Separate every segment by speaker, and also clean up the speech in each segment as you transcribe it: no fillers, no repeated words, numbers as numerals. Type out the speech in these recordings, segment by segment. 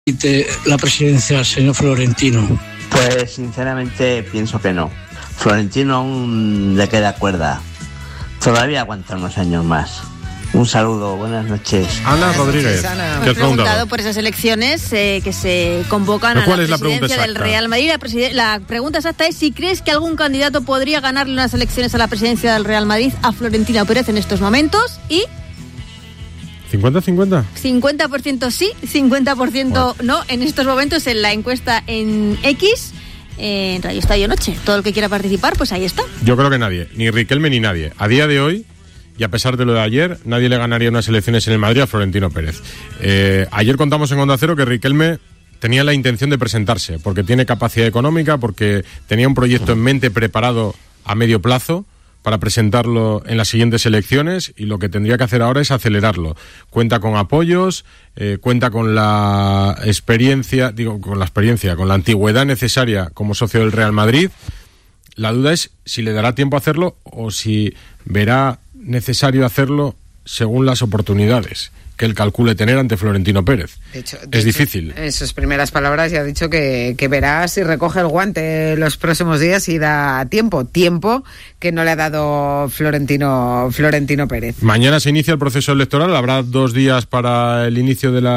Speaker 1: la presidencia al señor Florentino?
Speaker 2: Pues sinceramente pienso que no. Florentino aún le queda cuerda. Todavía aguanta unos años más. Un saludo, buenas noches.
Speaker 3: Ana Rodríguez.
Speaker 4: Me he preguntado por esas elecciones que se convocan a la presidencia del Real Madrid. La pregunta exacta es si crees que algún candidato podría ganarle unas elecciones a la presidencia del Real Madrid a Florentino Pérez en estos momentos y...
Speaker 3: ¿50-50?
Speaker 4: 50% sí, 50% no. En estos momentos en la encuesta en X, en Radio Estadio Noche. Todo el que quiera participar, pues ahí está.
Speaker 3: Yo creo que nadie, ni Riquelme ni nadie. A día de hoy, y a pesar de lo de ayer, nadie le ganaría unas elecciones en el Madrid a Florentino Pérez. Ayer contamos en Onda Cero que Riquelme tenía la intención de presentarse, porque tiene capacidad económica, porque tenía un proyecto en mente preparado a medio plazo para presentarlo en las siguientes elecciones, y lo que tendría que hacer ahora es acelerarlo. Cuenta con apoyos, cuenta con la experiencia, con la antigüedad necesaria como socio del Real Madrid. La duda es si le dará tiempo a hacerlo o si verá necesario hacerlo según las oportunidades que él calcule tener ante Florentino Pérez. De hecho, difícil.
Speaker 5: En sus primeras palabras ya ha dicho que verá si recoge el guante los próximos días y da tiempo que no le ha dado Florentino Pérez.
Speaker 3: Mañana se inicia el proceso electoral, habrá 2 días para el inicio de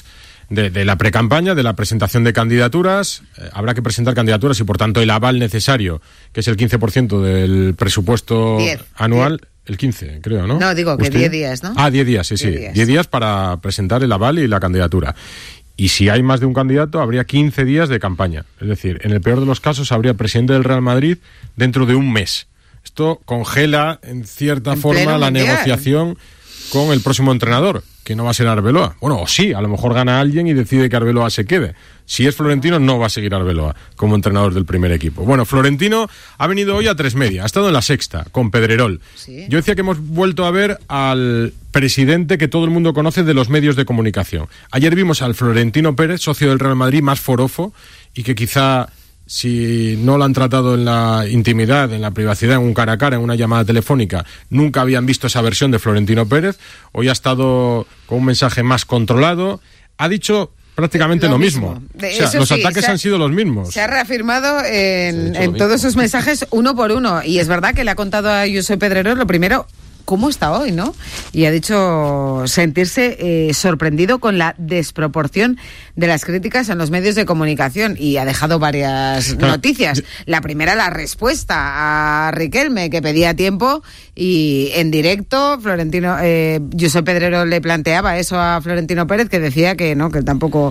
Speaker 3: la precampaña, de la presentación de candidaturas. Habrá que presentar candidaturas y por tanto el aval necesario, que es el 15% del presupuesto anual. 10. El 15, creo, ¿no?
Speaker 5: No, digo que 10 días, ¿no?
Speaker 3: 10 días, sí. 10 días para presentar el aval y la candidatura. Y si hay más de un candidato, habría 15 días de campaña. Es decir, en el peor de los casos, habría presidente del Real Madrid dentro de un mes. Esto congela, en cierta forma, la negociación con el próximo entrenador, que no va a ser Arbeloa. Bueno, o sí, a lo mejor gana alguien y decide que Arbeloa se quede. Si es Florentino, no va a seguir Arbeloa como entrenador del primer equipo. Bueno, Florentino ha venido hoy a 3media, ha estado en La Sexta, con Pedrerol. ¿Sí? Yo decía que hemos vuelto a ver al presidente que todo el mundo conoce de los medios de comunicación. Ayer vimos al Florentino Pérez, socio del Real Madrid, más forofo, y que quizá, si no lo han tratado en la intimidad, en la privacidad, en un cara a cara, en una llamada telefónica, nunca habían visto esa versión de Florentino Pérez. Hoy ha estado con un mensaje más controlado. Ha dicho prácticamente lo mismo. O sea, los ataques han sido los mismos.
Speaker 5: Se ha reafirmado en todos sus mensajes uno por uno. Y es verdad que le ha contado a Josep Pedrerol lo primero, cómo está hoy, ¿no? Y ha dicho sentirse sorprendido con la desproporción de las críticas en los medios de comunicación, y ha dejado varias noticias. La primera, la respuesta a Riquelme, que pedía tiempo, y en directo Josep Pedrerol le planteaba eso a Florentino Pérez, que decía que no, que tampoco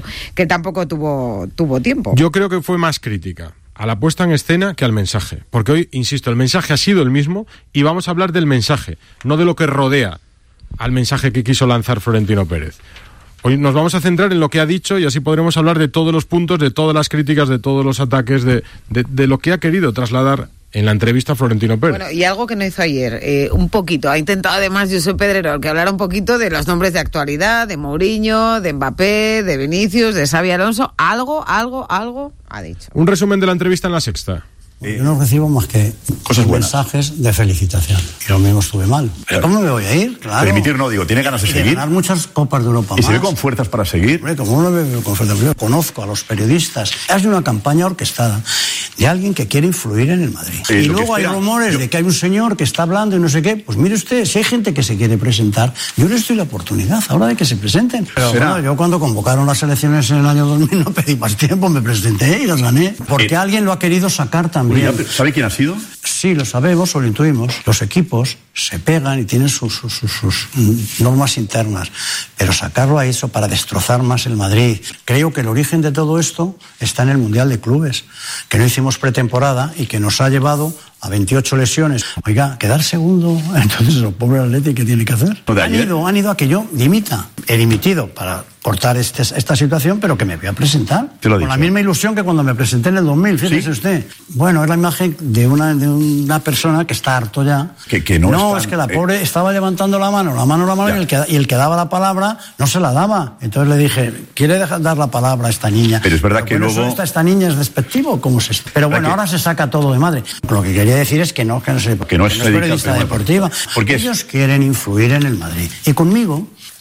Speaker 5: tuvo tiempo.
Speaker 3: Yo creo que fue más crítica a la puesta en escena que al mensaje, porque hoy, insisto, el mensaje ha sido el mismo y vamos a hablar del mensaje, no de lo que rodea al mensaje que quiso lanzar Florentino Pérez. Hoy nos vamos a centrar en lo que ha dicho y así podremos hablar de todos los puntos, de todas las críticas, de todos los ataques, de lo que ha querido trasladar en la entrevista a Florentino Pérez.
Speaker 5: Bueno, y algo que no hizo ayer, un poquito, ha intentado además Josep Pedrerol que hablara un poquito de los nombres de actualidad, de Mourinho, de Mbappé, de Vinicius, de Xabi Alonso, algo ha dicho.
Speaker 3: Un resumen de la entrevista en La Sexta.
Speaker 6: Yo no recibo más que mensajes de felicitación. Y lo mismo estuve mal. ¿Pero cómo me voy a ir? Claro.
Speaker 7: Permitir no, digo, tiene ganas de seguir.
Speaker 6: Ganar muchas Copas de Europa.
Speaker 7: ¿Y se ve con fuerzas para seguir?
Speaker 6: Hombre, como no me veo con fuerzas. Yo conozco a los periodistas. Es una campaña orquestada de alguien que quiere influir en el Madrid. Y luego hay rumores de que hay un señor que está hablando y no sé qué. Pues mire usted, si hay gente que se quiere presentar, yo les doy la oportunidad ahora de que se presenten. Pero bueno, yo cuando convocaron las elecciones en el año 2000 no pedí más tiempo, me presenté y las gané. Porque alguien lo ha querido sacar también.
Speaker 7: ¿Sabe quién ha sido?
Speaker 6: Sí, lo sabemos o lo intuimos. Los equipos se pegan y tienen sus normas internas. Pero sacarlo a eso para destrozar más el Madrid. Creo que el origen de todo esto está en el Mundial de Clubes, que no hicimos pretemporada y que nos ha llevado a 28 lesiones. Oiga, quedar segundo, entonces el pobre Atleti, ¿qué tiene que hacer? Han ido a que yo dimita. He dimitido para cortar esta situación, pero que me voy a presentar. Con la misma ilusión que cuando me presenté en el 2000, fíjese usted. Bueno, es la imagen de una persona que está harto ya.
Speaker 7: Que no
Speaker 6: es que la pobre estaba levantando la mano, y el que daba la palabra no se la daba. Entonces le dije, ¿quiere dar la palabra a esta niña?
Speaker 7: Pero es verdad que luego...
Speaker 6: Esta niña es despectivo, ¿cómo es esto? Pero bueno, ahora se saca todo de madre. Lo que quería decir es que no es periodista deportiva. Porque ellos quieren influir en el Madrid. Y conmigo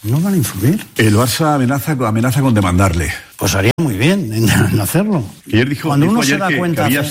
Speaker 6: No van a influir.
Speaker 7: El Barça amenaza con demandarle.
Speaker 6: Pues haría muy bien en hacerlo.
Speaker 7: Ayer dijo
Speaker 6: se da cuenta
Speaker 7: que había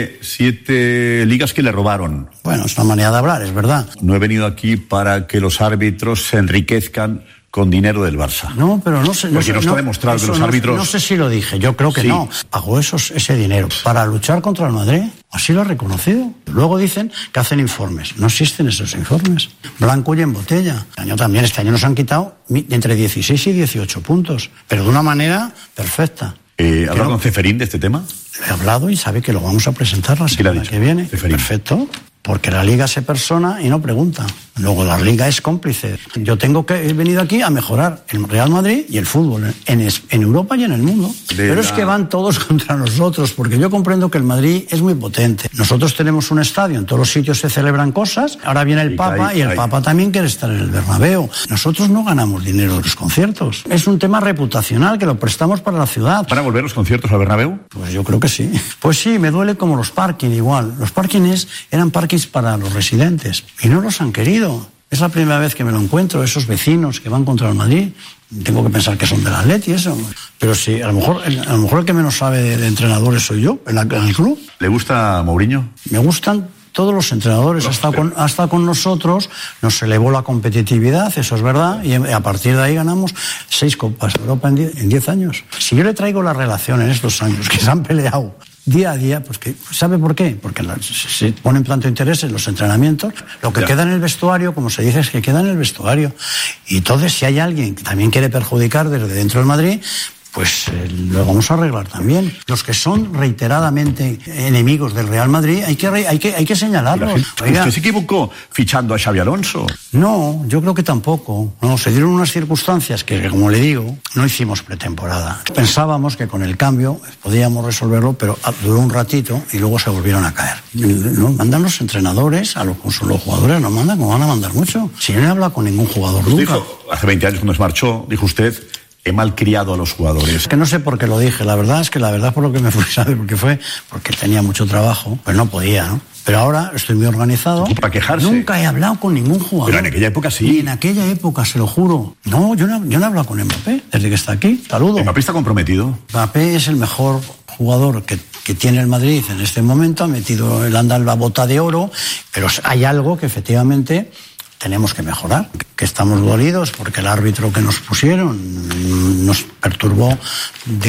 Speaker 7: siete ligas que le robaron.
Speaker 6: Bueno, es una manera de hablar, es verdad.
Speaker 7: No he venido aquí para que los árbitros se enriquezcan con dinero del Barça.
Speaker 6: No, pero no sé.
Speaker 7: Porque no está demostrado que los árbitros...
Speaker 6: No sé si lo dije, yo creo que sí. No. Pagó ese dinero para luchar contra el Madrid. Así lo ha reconocido. Luego dicen que hacen informes. No existen esos informes. Blanco y en botella. Este año nos han quitado entre 16 y 18 puntos. Pero de una manera perfecta.
Speaker 7: ¿Ha hablado con Ceferín de este tema?
Speaker 6: He hablado y sabe que lo vamos a presentar la semana que viene.
Speaker 7: Ceferín.
Speaker 6: Perfecto. Porque la Liga se persona y no pregunta. Luego la Liga es cómplice. He venido aquí a mejorar el Real Madrid y el fútbol en Europa y en el mundo. Pero es que van todos contra nosotros, porque yo comprendo que el Madrid es muy potente. Nosotros tenemos un estadio, en todos los sitios se celebran cosas. Ahora viene el Papa y el Papa también quiere estar en el Bernabéu. Nosotros no ganamos dinero de los conciertos. Es un tema reputacional que lo prestamos para la ciudad.
Speaker 7: ¿Van a volver los conciertos al Bernabéu?
Speaker 6: Pues yo creo que sí. Pues sí, me duele como los parking igual. Los parkings eran parkings para los residentes y no los han querido. Es la primera vez que me lo encuentro, esos vecinos que van contra el Madrid. Tengo que pensar que son del Atleti y eso. Pero sí, a lo mejor el que menos sabe de entrenadores soy yo, en el club.
Speaker 7: ¿Le gusta Mourinho?
Speaker 6: Me gustan todos los entrenadores. Ha estado con nosotros, nos elevó la competitividad, eso es verdad, y a partir de ahí ganamos 6 Copas de Europa en 10 años. Si yo le traigo la relación en estos años, que se han peleado día a día, pues ¿sabe por qué? Porque se ponen tanto interés en los entrenamientos. Lo que queda en el vestuario, como se dice, es que queda en el vestuario. Y entonces, si hay alguien que también quiere perjudicar desde dentro del Madrid, pues lo vamos a arreglar también. Los que son reiteradamente enemigos del Real Madrid, hay que señalarlos.
Speaker 7: ¿Usted se equivocó fichando a Xabi Alonso?
Speaker 6: No, yo creo que tampoco. No, se dieron unas circunstancias que, como le digo, no hicimos pretemporada. Pensábamos que con el cambio podíamos resolverlo, pero duró un ratito y luego se volvieron a caer. No, mandan los entrenadores, los jugadores no mandan, como van a mandar mucho. Si no he hablado con ningún jugador nunca.
Speaker 7: Dijo, hace 20 años cuando se marchó, dijo usted: he malcriado a los jugadores.
Speaker 6: Que no sé por qué lo dije, la verdad por lo que me fui, ¿sabe? Porque tenía mucho trabajo, pues no podía, ¿no? Pero ahora estoy muy organizado.
Speaker 7: ¿Para quejarse?
Speaker 6: Nunca he hablado con ningún jugador.
Speaker 7: Pero en aquella época sí.
Speaker 6: Y en aquella época, se lo juro. No, yo no he hablado con Mbappé desde que está aquí. Saludo.
Speaker 7: ¿Mbappé está comprometido?
Speaker 6: Mbappé es el mejor jugador que tiene el Madrid en este momento. Ha metido la bota de oro, pero hay algo que efectivamente tenemos que mejorar, que estamos dolidos porque el árbitro que nos pusieron nos perturbó de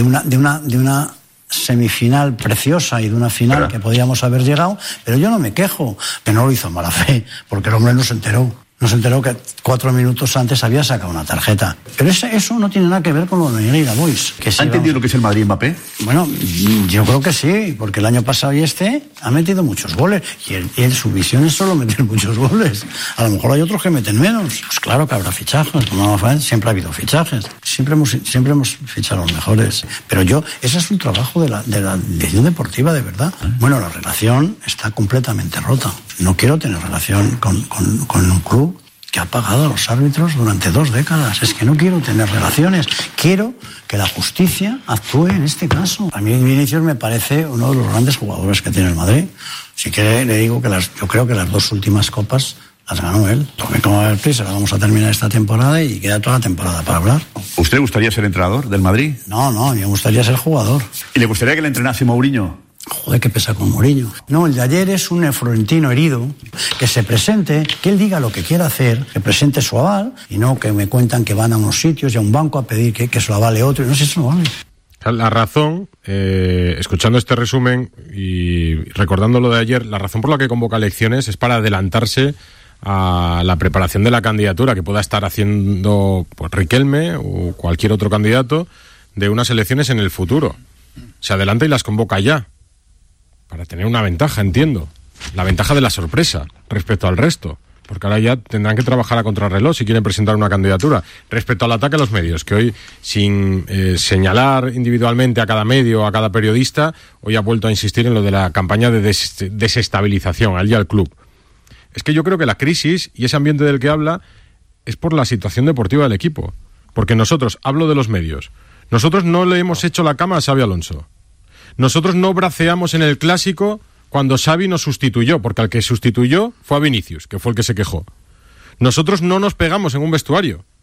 Speaker 6: una semifinal preciosa y de una final que podíamos haber llegado, pero yo no me quejo, que no lo hizo en mala fe, porque el hombre no se enteró que 4 minutos antes había sacado una tarjeta. Pero eso no tiene nada que ver con lo de Negreira Boys.
Speaker 7: ¿Ha entendido lo que es el Madrid Mbappé?
Speaker 6: Bueno, yo creo que sí, porque el año pasado ha metido muchos goles. Y su visión es solo meter muchos goles. A lo mejor hay otros que meten menos. Pues claro que habrá fichajes, como siempre ha habido fichajes. Siempre hemos fichado los mejores. Pero ese es un trabajo de la dirección deportiva, de verdad. Bueno, la relación está completamente rota. No quiero tener relación con un club que ha pagado a los árbitros durante 2 décadas. Es que no quiero tener relaciones. Quiero que la justicia actúe en este caso. A mí Vinicius me parece uno de los grandes jugadores que tiene el Madrid. Si quiere, le digo que yo creo que las 2 últimas copas las ganó él. Como a ver, prisa, la vamos a terminar esta temporada y queda toda la temporada para hablar.
Speaker 7: ¿Usted le gustaría ser entrenador del Madrid?
Speaker 6: No, me gustaría ser jugador.
Speaker 7: ¿Y le gustaría que le entrenase Mourinho?
Speaker 6: Joder, qué pesa con Mourinho. No, el de ayer es un Florentino herido, que se presente, que él diga lo que quiera hacer, que presente su aval, y no que me cuentan que van a unos sitios y a un banco a pedir que se lo avale otro, y no sé si eso no vale.
Speaker 3: La razón, escuchando este resumen y recordando lo de ayer, la razón por la que convoca elecciones es para adelantarse a la preparación de la candidatura que pueda estar haciendo pues, Riquelme o cualquier otro candidato de unas elecciones en el futuro. Se adelanta y las convoca ya, para tener una ventaja, entiendo. La ventaja de la sorpresa respecto al resto. Porque ahora ya tendrán que trabajar a contrarreloj si quieren presentar una candidatura. Respecto al ataque a los medios, que hoy, sin señalar individualmente a cada medio, a cada periodista, hoy ha vuelto a insistir en lo de la campaña de desestabilización, al y al club. Es que yo creo que la crisis y ese ambiente del que habla es por la situación deportiva del equipo. Porque nosotros, hablo de los medios, nosotros no le hemos hecho la cama a Xabi Alonso. Nosotros no braceamos en el Clásico cuando Xavi nos sustituyó, porque al que sustituyó fue a Vinicius, que fue el que se quejó. Nosotros no nos pegamos en un vestuario.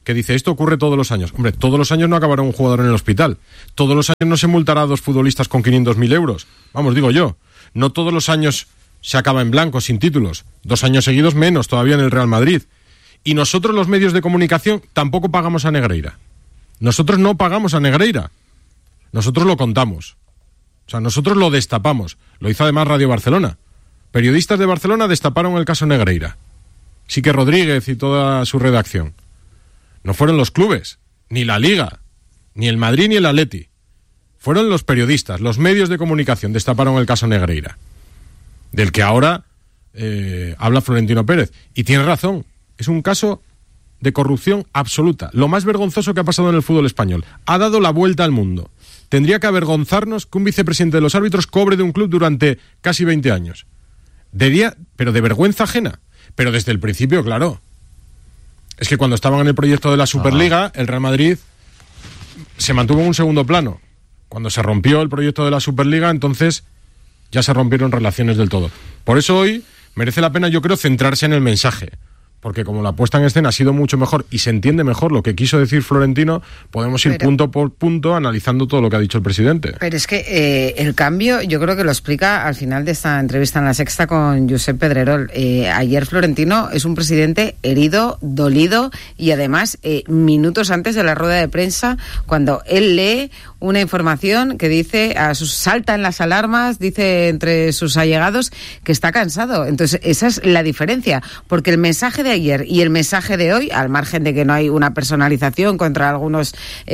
Speaker 3: que dice, esto ocurre todos los años. Hombre, todos los años no acabará un jugador en el hospital. Todos los años no se multará a 2 futbolistas con 500.000 euros. Vamos, digo yo. No todos los años se acaba en blanco, sin títulos. 2 años seguidos menos, todavía en el Real Madrid. Y nosotros, los medios de comunicación, tampoco pagamos a Negreira. Nosotros no pagamos a Negreira. Nosotros lo contamos. O sea, nosotros lo destapamos. Lo hizo además Radio Barcelona. Periodistas de Barcelona destaparon el caso Negreira. Sique Rodríguez y toda su redacción. No fueron los clubes, ni la Liga, ni el Madrid ni el Atleti. Fueron los periodistas, los medios de comunicación destaparon el caso Negreira, del que ahora habla Florentino Pérez. Y tiene razón, es un caso de corrupción absoluta. Lo más vergonzoso que ha pasado en el fútbol español. Ha dado la vuelta al mundo. Tendría que avergonzarnos que un vicepresidente de los árbitros cobre de un club durante casi 20 años. Pero de vergüenza ajena. Pero desde el principio, claro. Es que cuando estaban en el proyecto de la Superliga, el Real Madrid se mantuvo en un segundo plano. Cuando se rompió el proyecto de la Superliga, entonces ya se rompieron relaciones del todo. Por eso hoy merece la pena, yo creo, centrarse en el mensaje. Porque como la puesta en escena ha sido mucho mejor y se entiende mejor lo que quiso decir Florentino, podemos ir punto por punto analizando todo lo que ha dicho el presidente.
Speaker 5: Pero es que el cambio yo creo que lo explica al final de esta entrevista en La Sexta con Josep Pedrerol. Ayer Florentino es un presidente herido, dolido y además minutos antes de la rueda de prensa, cuando él lee una información que dice, salta en las alarmas, dice entre sus allegados que está cansado. Entonces esa es la diferencia, porque el mensaje de ayer y el mensaje de hoy, al margen de que no hay una personalización contra algunos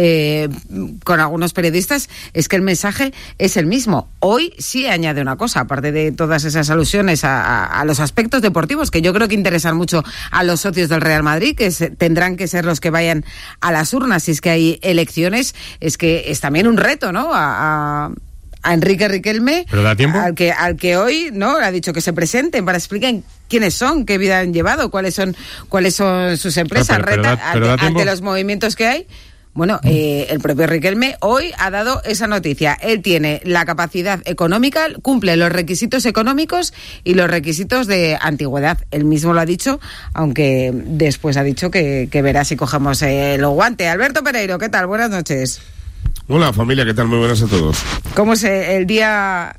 Speaker 5: con algunos periodistas, es que el mensaje es el mismo. Hoy sí añade una cosa, aparte de todas esas alusiones a los aspectos deportivos, que yo creo que interesan mucho a los socios del Real Madrid, que tendrán que ser los que vayan a las urnas si es que hay elecciones. Es que es también un reto, ¿no? A Enrique Riquelme,
Speaker 3: ¿pero da tiempo?
Speaker 5: al que hoy no ha dicho que se presenten para explicar quiénes son, qué vida han llevado, cuáles son sus empresas, ante los movimientos que hay. Bueno, el propio Riquelme hoy ha dado esa noticia. Él tiene la capacidad económica, cumple los requisitos económicos y los requisitos de antigüedad. Él mismo lo ha dicho, aunque después ha dicho que verá si cogemos el guante. Alberto Pereiro, ¿qué tal? Buenas noches.
Speaker 8: Hola familia, ¿qué tal? Muy buenas a todos.
Speaker 5: ¿Cómo es el día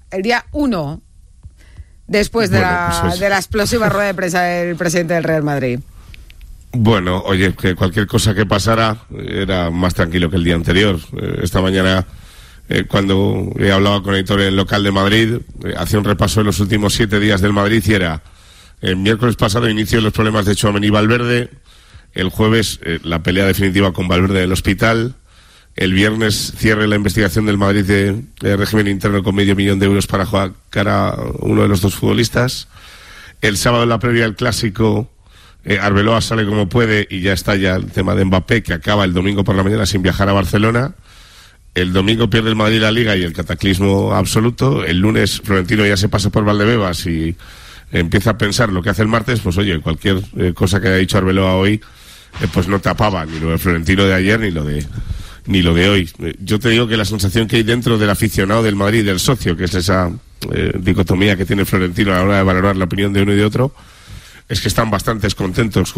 Speaker 5: 1 después de la explosiva rueda de prensa del presidente del Real Madrid?
Speaker 8: Bueno, oye, que cualquier cosa que pasara era más tranquilo que el día anterior. Esta mañana, cuando hablaba con Héctor en el local de Madrid, hacía un repaso de los últimos 7 días del Madrid y era el miércoles pasado inicio de los problemas de Tchouaméni y Valverde, el jueves la pelea definitiva con Valverde del hospital, el viernes cierre la investigación del Madrid de régimen interno con $500.000 de euros para jugar a uno de los 2 futbolistas, el sábado en la previa del Clásico, Arbeloa sale como puede y ya está ya el tema de Mbappé, que acaba el domingo por la mañana sin viajar a Barcelona. El domingo pierde el Madrid la Liga y el cataclismo absoluto. El lunes Florentino ya se pasa por Valdebebas y empieza a pensar lo que hace el martes. Pues oye, cualquier cosa que haya dicho Arbeloa hoy pues no tapaba ni lo de Florentino de ayer ni lo de hoy. Yo te digo que la sensación que hay dentro del aficionado del Madrid, del socio, que es esa dicotomía que tiene Florentino a la hora de valorar la opinión de uno y de otro, es que están bastante contentos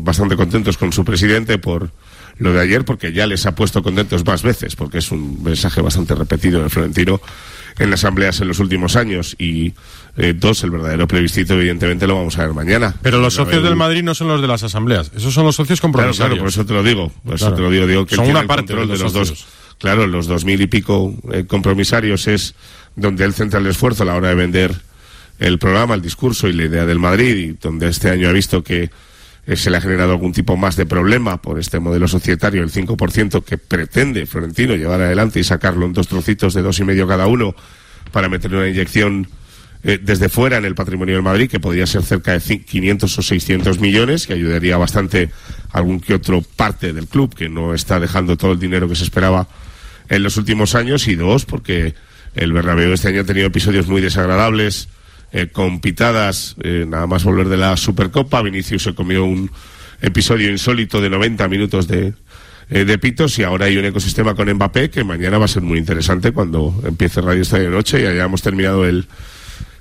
Speaker 8: con su presidente por lo de ayer, porque ya les ha puesto contentos más veces, porque es un mensaje bastante repetido de Florentino en las asambleas en los últimos años. Y el verdadero plebiscito evidentemente lo vamos a ver mañana.
Speaker 3: Pero los socios del Madrid no son los de las asambleas, esos son los socios compromisarios.
Speaker 8: Claro, por eso te lo digo. Digo que
Speaker 3: son una parte de los
Speaker 8: dos. Claro, los 2.000 y pico compromisarios es donde él centra el esfuerzo a la hora de vender el programa, el discurso y la idea del Madrid, y donde este año ha visto que se le ha generado algún tipo más de problema por este modelo societario, el 5% que pretende Florentino llevar adelante y sacarlo en 2 trocitos de 2,5 cada uno para meterle una inyección desde fuera en el patrimonio del Madrid, que podría ser cerca de 500 o 600 millones, que ayudaría bastante a algún que otro parte del club, que no está dejando todo el dinero que se esperaba en los últimos años. Y 2, porque el Bernabéu este año ha tenido episodios muy desagradables, con pitadas, nada más volver de la Supercopa. Vinicius se comió un episodio insólito de 90 minutos de pitos, y ahora hay un ecosistema con Mbappé que mañana va a ser muy interesante cuando empiece Radio Estadio Noche y hayamos terminado el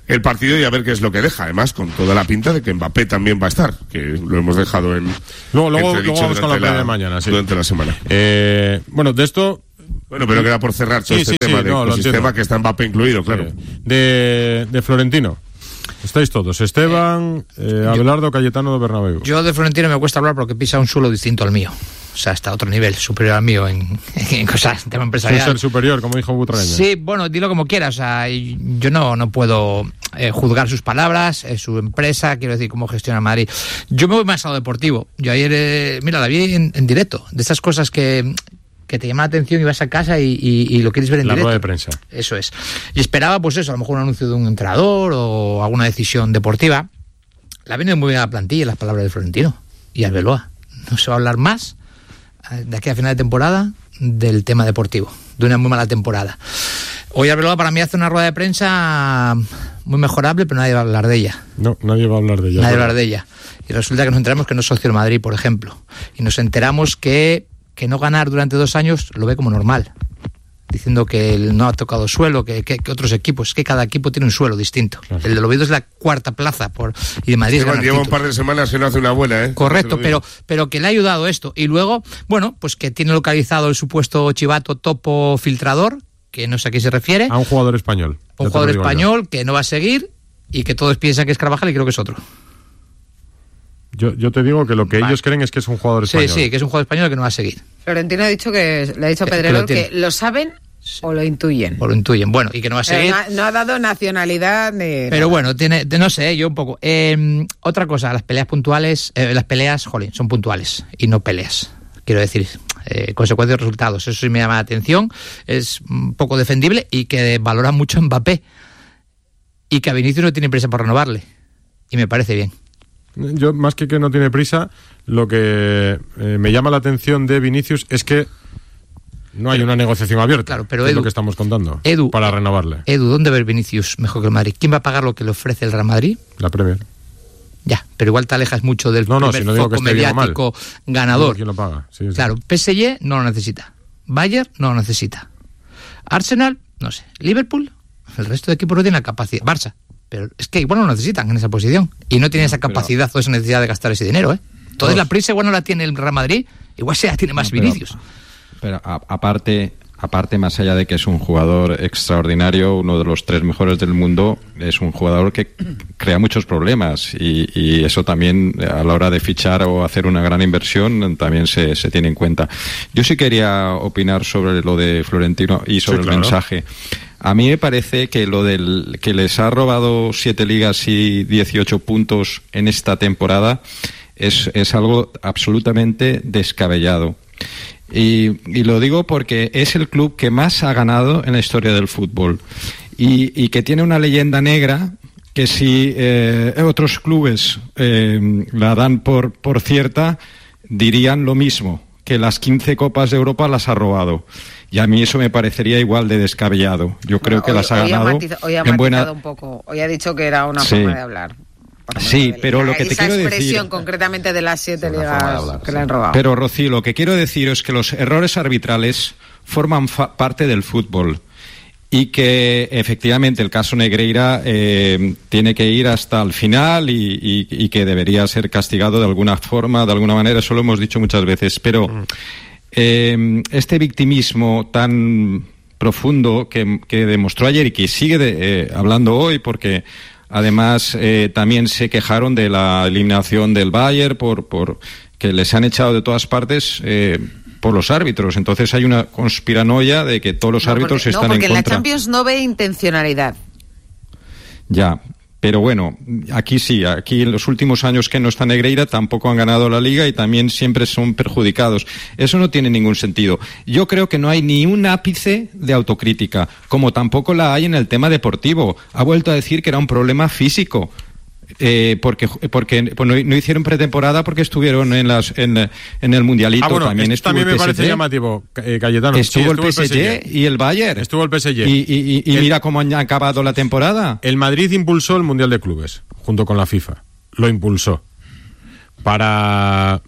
Speaker 8: el partido y a ver qué es lo que deja. Además, con toda la pinta de que Mbappé también va a estar, que lo hemos dejado en...
Speaker 3: Luego vamos con la pelea de mañana, sí.
Speaker 8: Durante la semana.
Speaker 3: Bueno, de esto...
Speaker 8: Bueno, pero queda por cerrar todo tema del sistema que está Mbappé incluido, claro.
Speaker 3: De Florentino. Estáis todos, Esteban, Abelardo, Cayetano de Bernabéu.
Speaker 9: Yo de Florentino me cuesta hablar porque pisa un suelo distinto al mío. O sea, está a otro nivel, superior al mío en cosas, en tema empresarial.
Speaker 3: Es el superior, como dijo Butragueña.
Speaker 9: Sí, bueno, dilo como quieras. O sea, yo no puedo juzgar sus palabras, su empresa, quiero decir, cómo gestiona Madrid. Yo me voy más a lo deportivo. Yo ayer, mira, la vi en directo. De esas cosas que te llama la atención y vas a casa y lo quieres ver en directo. La
Speaker 3: rueda de prensa.
Speaker 9: Eso es. Y esperaba, pues eso, a lo mejor un anuncio de un entrenador o alguna decisión deportiva. La viene muy bien a la plantilla, las palabras de Florentino y Arbeloa. No se va a hablar más de aquí a final de temporada del tema deportivo, de una muy mala temporada. Hoy Arbeloa para mí hace una rueda de prensa muy mejorable, pero nadie va a hablar de ella.
Speaker 3: No, nadie va a hablar de ella.
Speaker 9: Nadie va a hablar de ella. Y resulta que nos enteramos que no es socio del Madrid, por ejemplo. Y nos enteramos que no ganar durante 2 años lo ve como normal, diciendo que él no ha tocado suelo, que otros equipos, que cada equipo tiene un suelo distinto. Claro. El del Oviedo es la 4ª plaza y de Madrid
Speaker 8: lleva un par de semanas que no hace una buena, ¿eh?
Speaker 9: Correcto, pero que le ha ayudado esto. Y luego, bueno, pues que tiene localizado el supuesto chivato topo filtrador, que no sé a qué se refiere.
Speaker 3: A un jugador español.
Speaker 9: Un jugador español que no va a seguir y que todos piensan que es Carvajal y creo que es otro.
Speaker 3: Yo te digo que lo que ellos creen es que es un jugador español.
Speaker 9: Sí, que es un jugador español que no va a seguir.
Speaker 5: Florentino ha dicho que le ha dicho a Pedrerol que lo saben o lo intuyen.
Speaker 9: O lo intuyen, bueno, y que no va a seguir.
Speaker 5: No ha dado nacionalidad ni...
Speaker 9: Pero bueno, no sé, yo un poco. Otra cosa, las peleas puntuales, las peleas, jolín, son puntuales y no peleas. Quiero decir, consecuencias de resultados. Eso sí me llama la atención, es un poco defendible y que valora mucho a Mbappé. Y que a Vinicius no tiene prisa por renovarle. Y me parece bien.
Speaker 3: Yo, más que no tiene prisa, lo que me llama la atención de Vinicius es que no hay una negociación abierta.
Speaker 9: Claro, pero
Speaker 3: es lo que estamos contando. Para renovarle.
Speaker 9: ¿Dónde ve Vinicius mejor que el Madrid? ¿Quién va a pagar lo que le ofrece el Real Madrid?
Speaker 3: La Premier.
Speaker 9: Ya, pero igual te alejas mucho del
Speaker 3: primer si no digo
Speaker 9: foco mediático ganador.
Speaker 3: ¿Quién lo paga? Sí,
Speaker 9: claro, PSG no lo necesita. Bayern no lo necesita. Arsenal, no sé. Liverpool, el resto de equipos no tienen la capacidad. Barça. Pero es que igual no lo necesitan en esa posición. Y no tienen esa capacidad o esa necesidad de gastar ese dinero, ¿eh? Entonces la prisa igual no la tiene el Real Madrid, igual se la tiene más Vinicius.
Speaker 10: Pero aparte, más allá de que es un jugador extraordinario, uno de los 3 mejores del mundo, es un jugador que crea muchos problemas. Y eso también, a la hora de fichar o hacer una gran inversión, también se tiene en cuenta. Yo sí quería opinar sobre lo de Florentino y sobre el mensaje. A mí me parece que lo del que les ha robado 7 ligas y 18 puntos en esta temporada es algo absolutamente descabellado. Y lo digo porque es el club que más ha ganado en la historia del fútbol y que tiene una leyenda negra que si otros clubes la dan por cierta, dirían lo mismo, que las 15 Copas de Europa las ha robado. Y a mí eso me parecería igual de descabellado. Yo creo que las ha ganado.
Speaker 5: Hoy ha matizado un poco. Hoy ha dicho que era una forma de hablar.
Speaker 10: Sí, pero lo que te quiero decir...
Speaker 5: Esa expresión concretamente de las 7 ligas que le han robado.
Speaker 10: Pero, Rocío, lo que quiero decir es que los errores arbitrales forman parte del fútbol y que, efectivamente, el caso Negreira tiene que ir hasta el final y que debería ser castigado de alguna forma, de alguna manera. Eso lo hemos dicho muchas veces, pero... este victimismo tan profundo que demostró ayer y que sigue hablando hoy, porque además también se quejaron de la eliminación del Bayern por que les han echado de todas partes por los árbitros. Entonces hay una conspiranoia de que todos los árbitros están en contra.
Speaker 5: Porque en la Champions no ve intencionalidad.
Speaker 10: Ya. Pero bueno, aquí sí, aquí en los últimos años que no está Negreira tampoco han ganado la Liga y también siempre son perjudicados. Eso no tiene ningún sentido. Yo creo que no hay ni un ápice de autocrítica, como tampoco la hay en el tema deportivo. Ha vuelto a decir que era un problema físico. Porque no hicieron pretemporada porque estuvieron en el Mundialito.
Speaker 3: Bueno,
Speaker 10: también
Speaker 3: me parece llamativo, Cayetano.
Speaker 10: Estuvo el PSG y el Bayern.
Speaker 3: Estuvo el PSG.
Speaker 10: Y mira cómo han acabado la temporada.
Speaker 3: El Madrid impulsó el Mundial de Clubes, junto con la FIFA. Lo impulsó. Para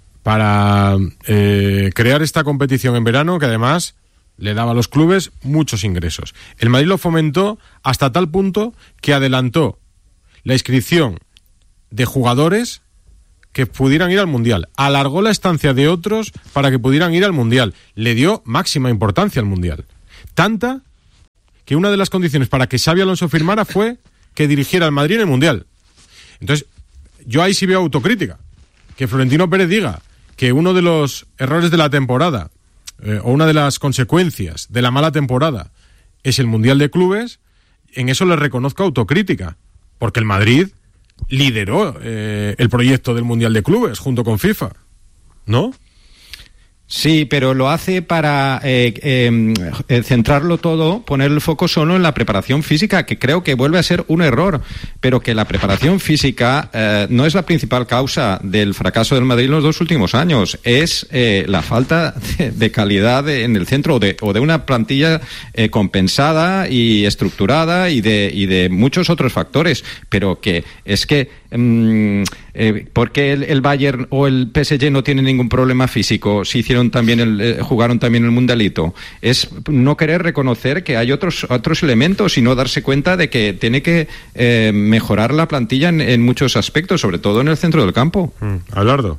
Speaker 3: crear esta competición en verano, que además le daba a los clubes muchos ingresos. El Madrid lo fomentó hasta tal punto que adelantó la inscripción de jugadores que pudieran ir al Mundial. Alargó la estancia de otros para que pudieran ir al Mundial. Le dio máxima importancia al Mundial. Tanta que una de las condiciones para que Xabi Alonso firmara fue que dirigiera al Madrid en el Mundial. Entonces, yo ahí sí veo autocrítica. Que Florentino Pérez diga que uno de los errores de la temporada o una de las consecuencias de la mala temporada es el Mundial de Clubes, en eso le reconozco autocrítica, porque el Madrid lideró el proyecto del Mundial de Clubes junto con FIFA, ¿no?
Speaker 10: Sí, pero lo hace para centrarlo todo, poner el foco solo en la preparación física, que creo que vuelve a ser un error, pero que la preparación física no es la principal causa del fracaso del Madrid en los 2 últimos años, es la falta de calidad en el centro o de una plantilla compensada y estructurada y de muchos otros factores, pero que es que porque el Bayern o el PSG no tienen ningún problema físico, si hicieron también jugaron también el Mundialito, es no querer reconocer que hay otros elementos y no darse cuenta de que tiene que mejorar la plantilla en muchos aspectos, sobre todo en el centro del campo.
Speaker 3: Abelardo.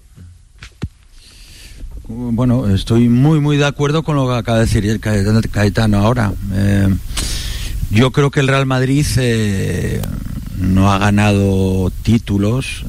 Speaker 11: Bueno, estoy muy de acuerdo con lo que acaba de decir el Cayetano ahora. Yo creo que el Real Madrid no ha ganado títulos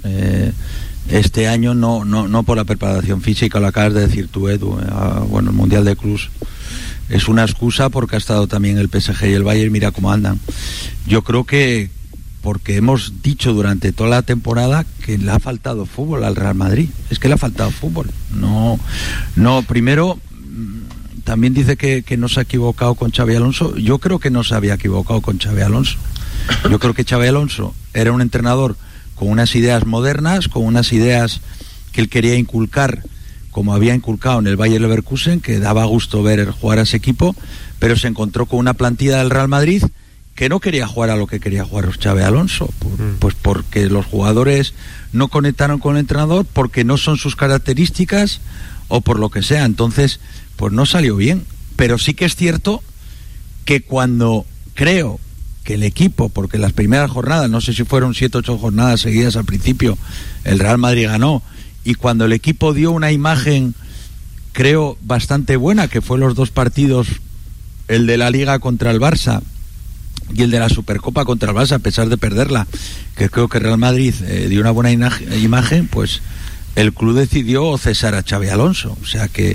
Speaker 11: este año, no por la preparación física, lo acabas de decir tú, Edu. Bueno, el Mundial de Clubs es una excusa porque ha estado también el PSG y el Bayern, mira cómo andan. Yo creo que porque hemos dicho durante toda la temporada que le ha faltado fútbol al Real Madrid, es que le ha faltado fútbol. No, primero también dice que no se ha equivocado con Xabi Alonso. Yo creo que no se había equivocado con Xabi Alonso. Yo creo que Xabi Alonso era un entrenador con unas ideas modernas, con unas ideas que él quería inculcar, como había inculcado en el Bayer Leverkusen, que daba gusto ver jugar a ese equipo, pero se encontró con una plantilla del Real Madrid que no quería jugar a lo que quería jugar Xabi Alonso, pues porque los jugadores no conectaron con el entrenador, porque no son sus características o por lo que sea. Entonces, pues no salió bien. Pero sí que es cierto que cuando creo que el equipo, porque las primeras jornadas, no sé si fueron 7 o 8 jornadas seguidas al principio, el Real Madrid ganó, y cuando el equipo dio una imagen, creo, bastante buena, que fue los 2 partidos, el de la Liga contra el Barça y el de la Supercopa contra el Barça, a pesar de perderla, que creo que el Real Madrid dio una buena imagen, pues el club decidió cesar a Xabi Alonso, o sea que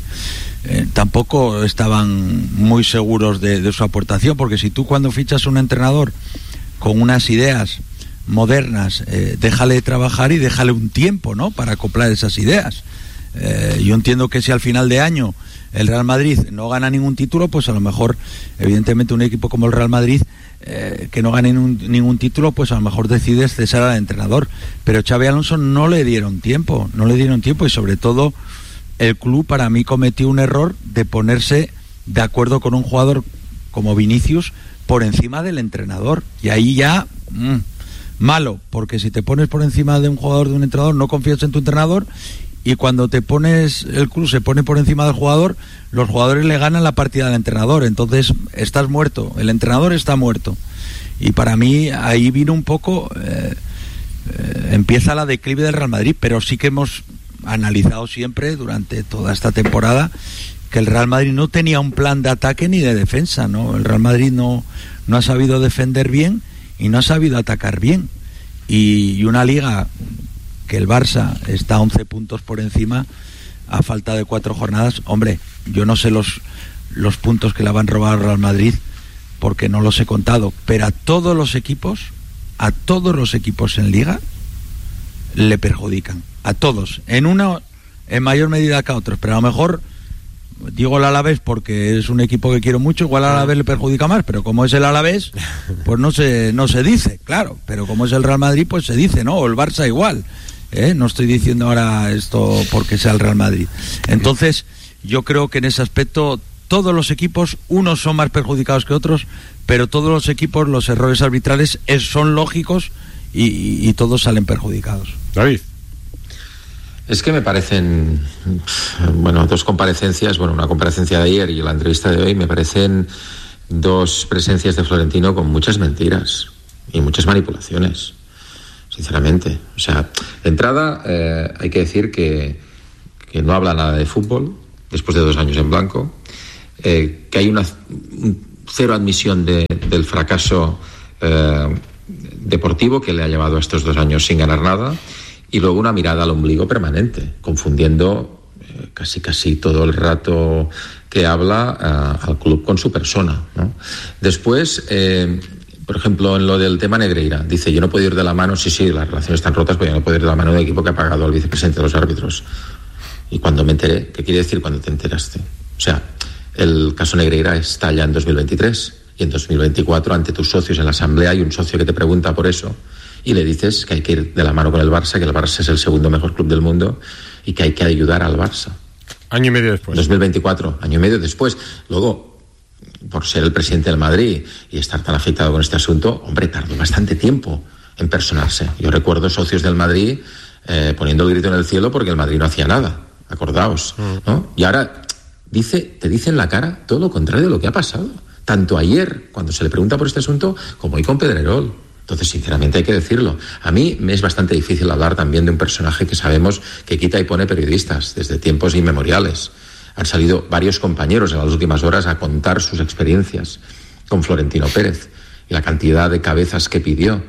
Speaker 11: tampoco estaban muy seguros de su aportación, porque si tú cuando fichas un entrenador con unas ideas modernas, déjale trabajar y déjale un tiempo, ¿no?, para acoplar esas ideas. Yo entiendo que si al final de año el Real Madrid no gana ningún título, pues a lo mejor, evidentemente, un equipo como el Real Madrid que no gane ningún título, pues a lo mejor decides cesar al entrenador. Pero Xabi Alonso no le dieron tiempo, y sobre todo el club, para mí, cometió un error de ponerse de acuerdo con un jugador como Vinicius por encima del entrenador, y ahí ya malo, porque si te pones por encima de un jugador, de un entrenador, no confías en tu entrenador, y cuando te pones, el club se pone por encima del jugador, los jugadores le ganan la partida al entrenador, entonces estás muerto, el entrenador está muerto. Y para mí ahí vino un poco, empieza la declive del Real Madrid, pero sí que hemos analizado siempre durante toda esta temporada que el Real Madrid no tenía un plan de ataque ni de defensa, ¿no? El Real Madrid no ha sabido defender bien y no ha sabido atacar bien, y una liga que el Barça está a 11 puntos por encima a falta de 4 jornadas. Hombre, yo no sé los puntos que le van a robar al Real Madrid porque no los he contado, pero a todos los equipos en liga le perjudican, a todos, en mayor medida que a otros, pero a lo mejor digo el Alavés porque es un equipo que quiero mucho, igual al Alavés le perjudica más, pero como es el Alavés, pues no se dice, claro, pero como es el Real Madrid, pues se dice, ¿no? O el Barça igual, no estoy diciendo ahora esto porque sea el Real Madrid. Entonces, yo creo que en ese aspecto todos los equipos, unos son más perjudicados que otros, pero todos los equipos, los errores arbitrales son lógicos y todos salen perjudicados.
Speaker 3: David.
Speaker 12: Es que me parecen, dos comparecencias, una comparecencia de ayer y la entrevista de hoy, me parecen 2 presencias de Florentino con muchas mentiras y muchas manipulaciones. sinceramente. O sea, de entrada hay que decir que no habla nada de fútbol después de 2 años en blanco, que hay una cero admisión del fracaso deportivo que le ha llevado a estos 2 años sin ganar nada, y luego una mirada al ombligo permanente, confundiendo casi todo el rato que habla al club con su persona, ¿no? Después, por ejemplo, en lo del tema Negreira, dice, yo no puedo ir de la mano, sí, las relaciones están rotas, pero yo no puedo ir de la mano de un equipo que ha pagado al vicepresidente de los árbitros. Y cuando me enteré, ¿qué quiere decir cuando te enteraste? O sea, el caso Negreira está ya en 2023, y en 2024, ante tus socios en la asamblea, hay un socio que te pregunta por eso, y le dices que hay que ir de la mano con el Barça, que el Barça es el segundo mejor club del mundo, y que hay que ayudar al Barça.
Speaker 3: Año y medio después.
Speaker 12: 2024, año y medio después. Luego, por ser el presidente del Madrid y estar tan afectado con este asunto, hombre, tardó bastante tiempo en personarse. Yo recuerdo socios del Madrid poniendo el grito en el cielo porque el Madrid no hacía nada, acordaos, ¿no? Y ahora te dice en la cara todo lo contrario de lo que ha pasado. Tanto ayer, cuando se le pregunta por este asunto, como hoy con Pedrerol. Entonces, sinceramente, hay que decirlo. A mí me es bastante difícil hablar también de un personaje que sabemos que quita y pone periodistas desde tiempos inmemoriales. Han salido varios compañeros en las últimas horas a contar sus experiencias con Florentino Pérez y la cantidad de cabezas que pidió.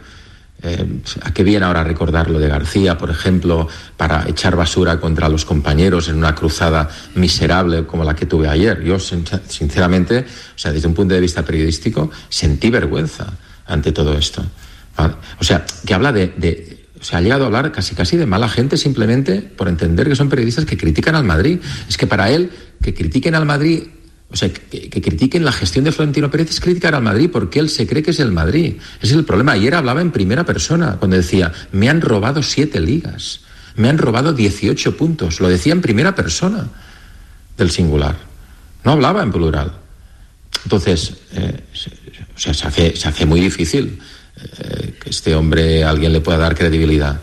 Speaker 12: ¿A qué viene ahora recordar lo de García, por ejemplo, para echar basura contra los compañeros en una cruzada miserable como la que tuve ayer? Yo, sinceramente, o sea, desde un punto de vista periodístico, sentí vergüenza ante todo esto. ¿Vale? O sea, que habla ha llegado a hablar casi de mala gente simplemente por entender que son periodistas que critican al Madrid. Es que para él, que critiquen al Madrid, o sea, que critiquen la gestión de Florentino Pérez es criticar al Madrid porque él se cree que es el Madrid. Ese es el problema. Ayer hablaba en primera persona cuando decía, me han robado 7 ligas, me han robado 18 puntos. Lo decía en primera persona del singular. No hablaba en plural. Entonces, se hace muy difícil que este hombre alguien le pueda dar credibilidad.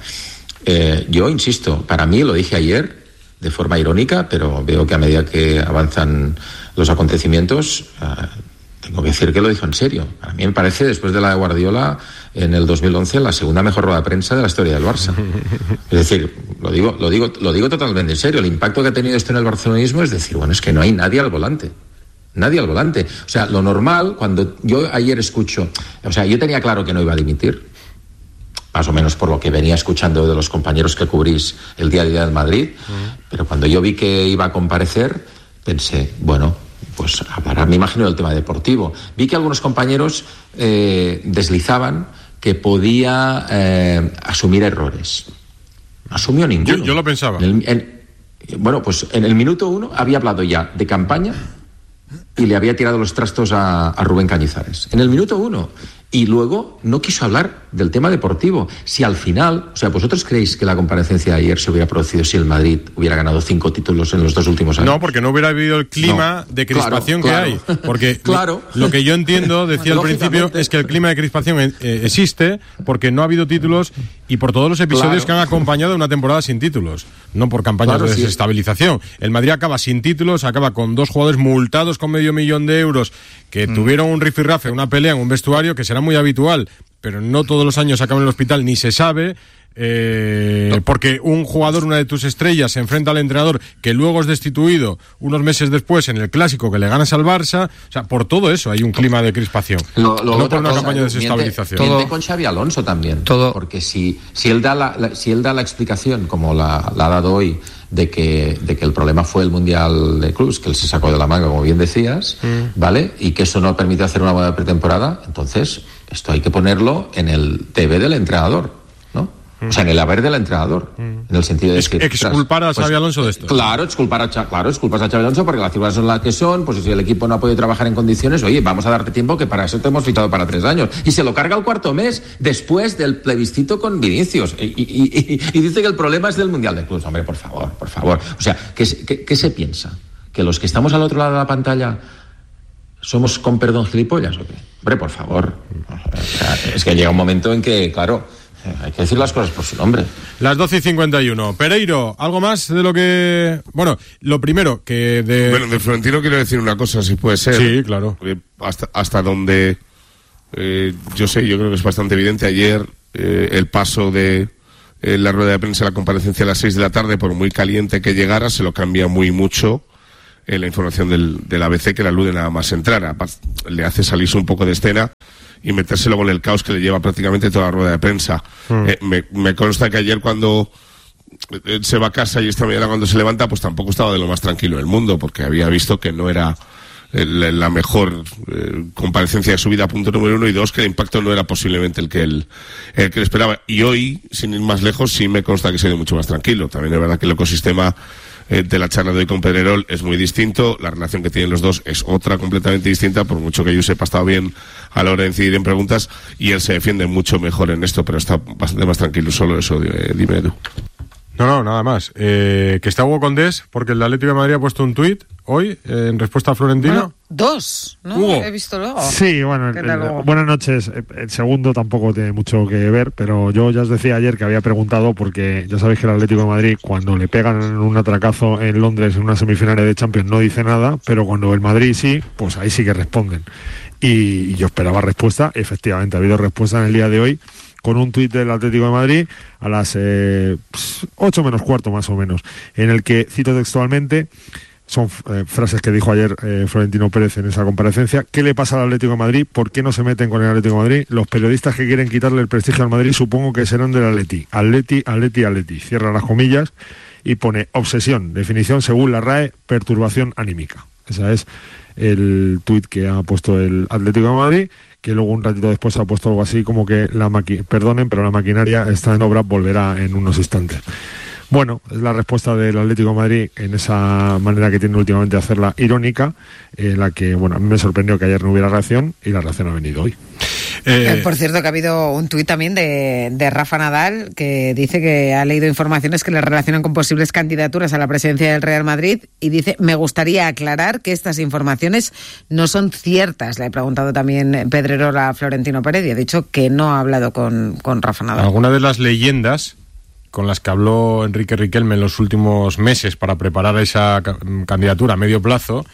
Speaker 12: Yo insisto, para mí, lo dije ayer de forma irónica, pero veo que a medida que avanzan los acontecimientos, tengo que decir que lo dijo en serio. A mí me parece, después de la de Guardiola en el 2011, la segunda mejor rueda de prensa de la historia del Barça. Es decir, lo digo totalmente en serio. El impacto que ha tenido esto en el barcelonismo es decir, bueno, es que no hay nadie al volante. Nadie al volante. O sea, lo normal, cuando yo ayer escucho... O sea, yo tenía claro que no iba a dimitir, más o menos por lo que venía escuchando de los compañeros que cubrís el día a día del Madrid, pero cuando yo vi que iba a comparecer, pensé, bueno, pues hablará, me imagino, del tema deportivo. Vi que algunos compañeros deslizaban que podía asumir errores. No asumió ninguno.
Speaker 3: Yo lo pensaba.
Speaker 12: Bueno, pues en el minuto 1 había hablado ya de campaña y le había tirado los trastos a Rubén Cañizares. En el minuto 1. Y luego no quiso hablar del tema deportivo. Si al final, o sea, ¿vosotros creéis que la comparecencia de ayer se hubiera producido si el Madrid hubiera ganado 5 títulos en los 2 últimos años?
Speaker 3: No, porque no hubiera habido el clima de crispación que hay. Porque lo que yo entiendo, decía al principio, es que el clima de crispación existe porque no ha habido títulos y por todos los episodios que han acompañado una temporada sin títulos, no por campañas de desestabilización. El Madrid acaba sin títulos, acaba con 2 jugadores multados con $500,000 que tuvieron un rifirrafe, una pelea en un vestuario que será muy habitual, pero no todos los años acaban en el hospital, ni se sabe, porque un jugador, una de tus estrellas, se enfrenta al entrenador que luego es destituido unos meses después en el Clásico que le ganas al Barça. O sea, por todo eso hay un clima de crispación, no por una campaña de desestabilización.
Speaker 12: Miente con Xabi Alonso también, porque si él da la explicación, como la ha dado hoy, de que el problema fue el Mundial de Clubs, que él se sacó de la manga, como bien decías, ¿vale? Y que eso no permite hacer una buena pretemporada, entonces esto hay que ponerlo en el TV del entrenador, ¿no? O sea, en el haber del entrenador, en el sentido de que...
Speaker 3: Exculpar a Xabi Alonso de esto.
Speaker 12: Claro, exculpas a Xabi Alonso porque las cifras son las que son, pues si el equipo no ha podido trabajar en condiciones, oye, vamos a darte tiempo, que para eso te hemos fichado para 3 años. Y se lo carga el 4º mes después del plebiscito con Vinicius. Y dice que el problema es del Mundial de Clubs. Hombre, por favor. O sea, ¿qué se piensa? ¿Que los que estamos al otro lado de la pantalla somos, con perdón, gilipollas o qué? Hombre, por favor. O sea, es que llega un momento en que, claro, hay que decir las cosas por su nombre.
Speaker 3: Las 12:51. Pereiro, ¿algo más de lo que...? Bueno, lo primero que de...
Speaker 8: Bueno, de Florentino quiero decir una cosa, si puede ser.
Speaker 3: Sí, claro.
Speaker 8: Hasta donde yo creo que es bastante evidente. Ayer el paso de la rueda de prensa, la comparecencia a las 6 de la tarde, por muy caliente que llegara, se lo cambia muy mucho la información del ABC, que le alude nada más entrar. Le hace salirse un poco de escena y meterse luego en el caos que le lleva prácticamente toda la rueda de prensa. Me consta que ayer, cuando se va a casa, y esta mañana cuando se levanta, pues tampoco estaba de lo más tranquilo del mundo, porque había visto que no era la mejor comparecencia de su vida, punto número 1, y 2, que el impacto no era posiblemente el que le esperaba. Y hoy, sin ir más lejos, sí me consta que se ha ido mucho más tranquilo. También es verdad que el ecosistema de la charla de hoy con Pedrerol es muy distinto, la relación que tienen los dos es otra completamente distinta, por mucho que Josep ha estado bien a la hora de incidir en preguntas, y él se defiende mucho mejor en esto, pero está bastante más tranquilo. Solo eso, dime Edu.
Speaker 3: No, nada más. Que está Hugo Condés, porque el Atlético de Madrid ha puesto un tuit hoy en respuesta a Florentino.
Speaker 5: Bueno, 2, ¿no?
Speaker 3: Hugo.
Speaker 5: He visto luego.
Speaker 13: Sí, bueno, buenas noches. El segundo tampoco tiene mucho que ver, pero yo ya os decía ayer que había preguntado, porque ya sabéis que el Atlético de Madrid, cuando le pegan un atracazo en Londres en una semifinal de Champions, no dice nada, pero cuando el Madrid sí, pues ahí sí que responden. Y yo esperaba respuesta. Efectivamente, ha habido respuesta en el día de hoy, con un tuit del Atlético de Madrid a las 8 menos cuarto más o menos, en el que, cito textualmente, son frases que dijo ayer Florentino Pérez en esa comparecencia: ¿qué le pasa al Atlético de Madrid? ¿Por qué no se meten con el Atlético de Madrid? Los periodistas que quieren quitarle el prestigio al Madrid supongo que serán del Atleti. Atleti. Cierra las comillas y pone obsesión, definición según la RAE, perturbación anímica. Ese es el tuit que ha puesto el Atlético de Madrid, que luego un ratito después ha puesto algo así como que perdonen, pero la maquinaria está en obra, volverá en unos instantes. Bueno, es la respuesta del Atlético de Madrid en esa manera que tiene últimamente de hacerla irónica, en la que, bueno, a mí me sorprendió que ayer no hubiera reacción, y la reacción ha venido hoy.
Speaker 5: Por cierto, que ha habido un tuit también de Rafa Nadal, que dice que ha leído informaciones que le relacionan con posibles candidaturas a la presidencia del Real Madrid, y dice: me gustaría aclarar que estas informaciones no son ciertas. Le he preguntado también Pedrerol a Florentino Pérez y ha dicho que no ha hablado con Rafa Nadal.
Speaker 3: Algunas de las leyendas con las que habló Enrique Riquelme en los últimos meses para preparar esa candidatura a medio plazo,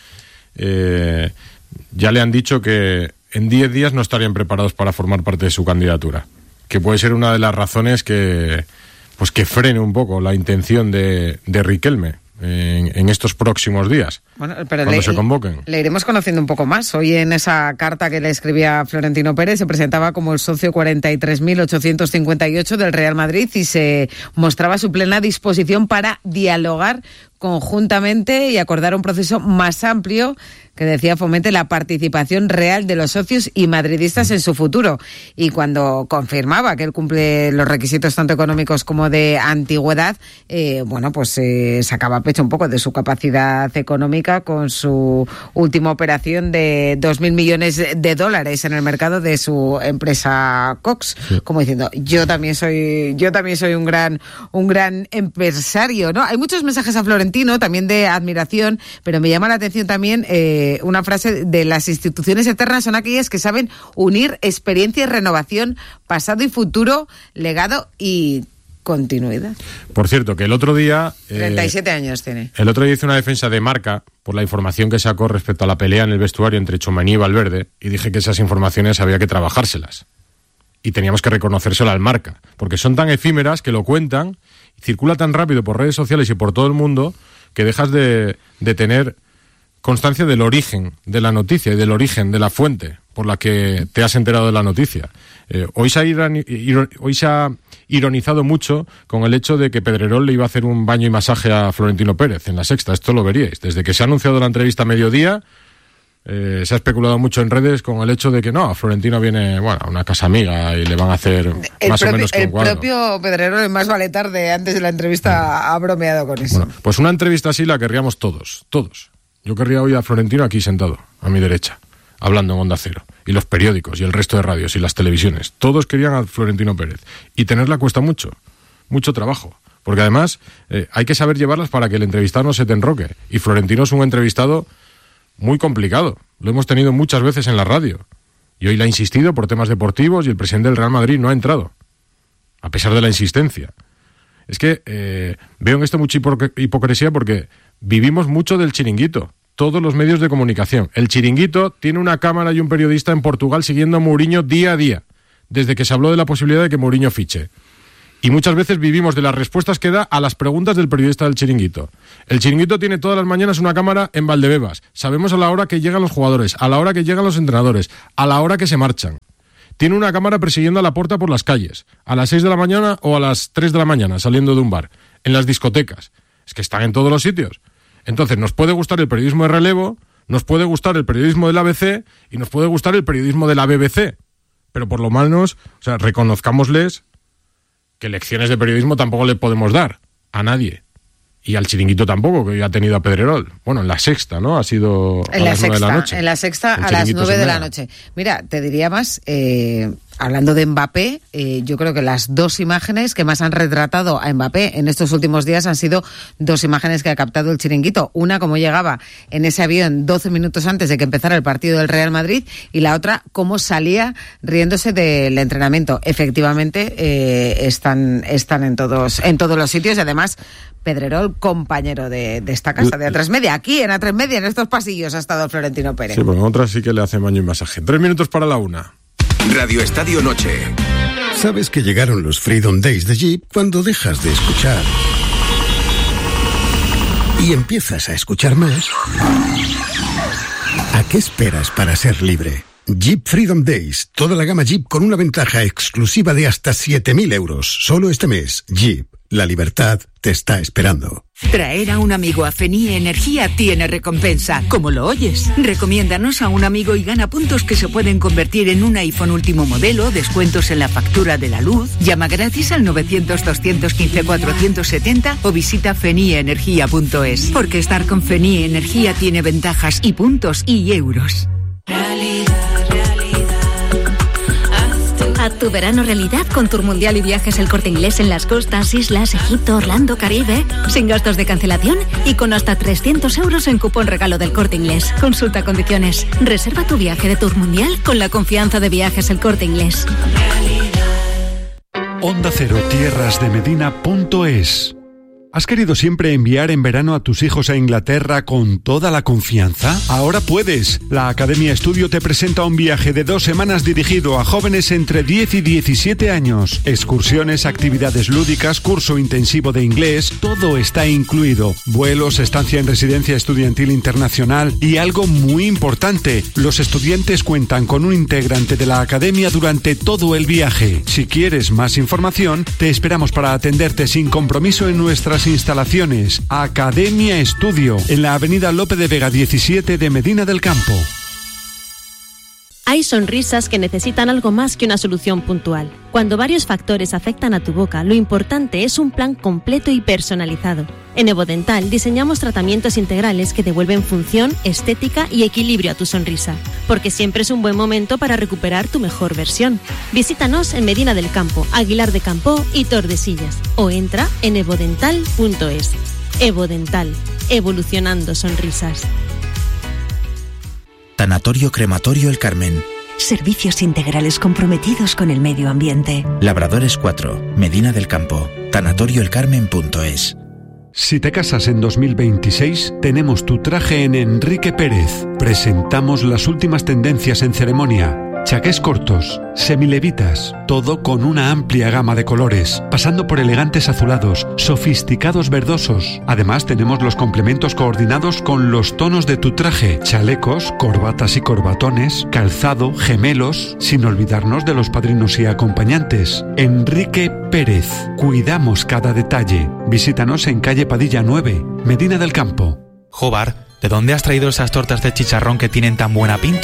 Speaker 3: ya le han dicho que en 10 días no estarían preparados para formar parte de su candidatura, que puede ser una de las razones que frene un poco la intención de Riquelme en estos próximos días,
Speaker 5: bueno, pero
Speaker 3: cuando se convoquen.
Speaker 5: Le iremos conociendo un poco más. Hoy, en esa carta que le escribía Florentino Pérez, se presentaba como el socio 43.858 del Real Madrid y se mostraba su plena disposición para dialogar conjuntamente y acordar un proceso más amplio que, decía, fomente la participación real de los socios y madridistas en su futuro. Y cuando confirmaba que él cumple los requisitos tanto económicos como de antigüedad, sacaba pecho un poco de su capacidad económica con su última operación de 2.000 millones de dólares en el mercado de su empresa Cox, sí. Como diciendo, yo también soy un gran empresario, ¿no? Hay muchos mensajes a Florentino también de admiración, pero me llama la atención también una frase de: las instituciones eternas son aquellas que saben unir experiencia y renovación, pasado y futuro, legado y continuidad.
Speaker 3: Por cierto, que el otro día...
Speaker 5: 37 años tiene.
Speaker 3: El otro día hice una defensa de Marca por la información que sacó respecto a la pelea en el vestuario entre Tchouaméni y Valverde, y dije que esas informaciones había que trabajárselas. Y teníamos que reconocérselo al Marca, porque son tan efímeras que lo cuentan, y circula tan rápido por redes sociales y por todo el mundo, que dejas de tener constancia del origen de la noticia y del origen de la fuente por la que te has enterado de la noticia. Hoy se ha ironizado mucho con el hecho de que Pedrerol le iba a hacer un baño y masaje a Florentino Pérez en La Sexta. Esto lo veríais. Desde que se ha anunciado la entrevista a mediodía, se ha especulado mucho en redes con el hecho de que Florentino viene a una casa amiga y le van a hacer más o menos que un cuadro.
Speaker 5: El propio Pedrerol, en Más vale tarde, antes de la entrevista, ha bromeado con eso.
Speaker 3: Bueno, pues una entrevista así la querríamos todos. Yo querría hoy a Florentino aquí sentado, a mi derecha, hablando en Onda Cero. Y los periódicos y el resto de radios y las televisiones, todos querían a Florentino Pérez. Y tenerla cuesta mucho trabajo. Porque además hay que saber llevarlas para que el entrevistado no se te enroque. Y Florentino es un entrevistado muy complicado. Lo hemos tenido muchas veces en la radio. Y hoy le ha insistido por temas deportivos y el presidente del Real Madrid no ha entrado, a pesar de la insistencia. Es que veo en esto mucha hipocresía, porque vivimos mucho del chiringuito. Todos los medios de comunicación. El chiringuito tiene una cámara y un periodista en Portugal siguiendo a Mourinho día a día. desde que se habló de la posibilidad de que Mourinho fiche. Y muchas veces vivimos de las respuestas que da a las preguntas del periodista del Chiringuito. El Chiringuito tiene todas las mañanas una cámara en Valdebebas. Sabemos a la hora que llegan los jugadores, a la hora que llegan los entrenadores, a la hora que se marchan. Tiene una cámara persiguiendo a Laporta por las calles, a las 6 de la mañana o a las 3 de la mañana, saliendo de un bar, en las discotecas. Es que están en todos los sitios. Entonces, nos puede gustar el periodismo de relevo, nos puede gustar el periodismo del ABC y nos puede gustar el periodismo de la BBC. Pero por lo menos, reconozcámosles que lecciones de periodismo tampoco le podemos dar a nadie. Y al Chiringuito tampoco, que ya ha tenido a Pedrerol. Bueno, en La Sexta, ¿no? Ha sido a las 9 de la noche.
Speaker 5: En La Sexta a las 9 de la noche. Mira, te diría más, hablando de Mbappé, yo creo que las dos imágenes que más han retratado a Mbappé en estos últimos días han sido dos imágenes que ha captado el Chiringuito. Una, cómo llegaba en ese avión 12 minutos antes de que empezara el partido del Real Madrid, y la otra, cómo salía riéndose del entrenamiento. Efectivamente, están en todos los sitios, y además Pedrerol, compañero de esta casa de A3 Media. Aquí en A3 Media, en estos pasillos, ha estado Florentino Pérez.
Speaker 3: Sí, porque otras sí que le hacen baño y masaje. 3 minutos para la 1.
Speaker 14: Radio Estadio Noche.
Speaker 15: Sabes que llegaron los Freedom Days de Jeep cuando dejas de escuchar y empiezas a escuchar más. ¿A qué esperas para ser libre? Jeep Freedom Days. Toda la gama Jeep con una ventaja exclusiva de hasta 7.000 euros. Solo este mes. Jeep. La libertad te está esperando.
Speaker 16: Traer a un amigo a FENIE Energía tiene recompensa. ¿Cómo lo oyes? Recomiéndanos a un amigo y gana puntos que se pueden convertir en un iPhone último modelo, descuentos en la factura de la luz. Llama gratis al 900-215-470 o visita fenieenergia.es. Porque estar con FENIE Energía tiene ventajas y puntos y euros.
Speaker 17: Haz tu verano realidad con Tour Mundial y Viajes El Corte Inglés en las costas, islas, Egipto, Orlando, Caribe, sin gastos de cancelación y con hasta 300 euros en cupón regalo del Corte Inglés. Consulta condiciones. Reserva tu viaje de Tour Mundial con la confianza de Viajes El Corte Inglés.
Speaker 18: Onda Cero Tierras de Medina.es. ¿Has querido siempre enviar en verano a tus hijos a Inglaterra con toda la confianza? Ahora puedes. La Academia Estudio te presenta un viaje de 2 semanas dirigido a jóvenes entre 10 y 17 años. Excursiones, actividades lúdicas, curso intensivo de inglés, todo está incluido. Vuelos, estancia en residencia estudiantil internacional y algo muy importante, los estudiantes cuentan con un integrante de la Academia durante todo el viaje. Si quieres más información, te esperamos para atenderte sin compromiso en nuestras instalaciones. Academia Estudio, en la avenida Lope de Vega 17 de Medina del Campo.
Speaker 19: Hay sonrisas que necesitan algo más que una solución puntual. Cuando varios factores afectan a tu boca, lo importante es un plan completo y personalizado. En Evodental diseñamos tratamientos integrales que devuelven función, estética y equilibrio a tu sonrisa, porque siempre es un buen momento para recuperar tu mejor versión. Visítanos en Medina del Campo, Aguilar de Campoo y Tordesillas, o entra en evodental.es. Evodental, evolucionando sonrisas.
Speaker 20: Tanatorio Crematorio El Carmen.
Speaker 21: Servicios integrales comprometidos con el medio ambiente.
Speaker 20: Labradores 4, Medina del Campo. Tanatorioelcarmen.es.
Speaker 18: Si te casas en 2026, tenemos tu traje en Enrique Pérez. Presentamos las últimas tendencias en ceremonia. Chaqués cortos, semilevitas, todo con una amplia gama de colores, pasando por elegantes azulados, sofisticados verdosos. Además tenemos los complementos coordinados con los tonos de tu traje, chalecos, corbatas y corbatones, calzado, gemelos, sin olvidarnos de los padrinos y acompañantes. Enrique Pérez, cuidamos cada detalle. Visítanos en calle Padilla 9, Medina del Campo.
Speaker 22: Jobar, ¿de dónde has traído esas tortas de chicharrón que tienen tan buena pinta?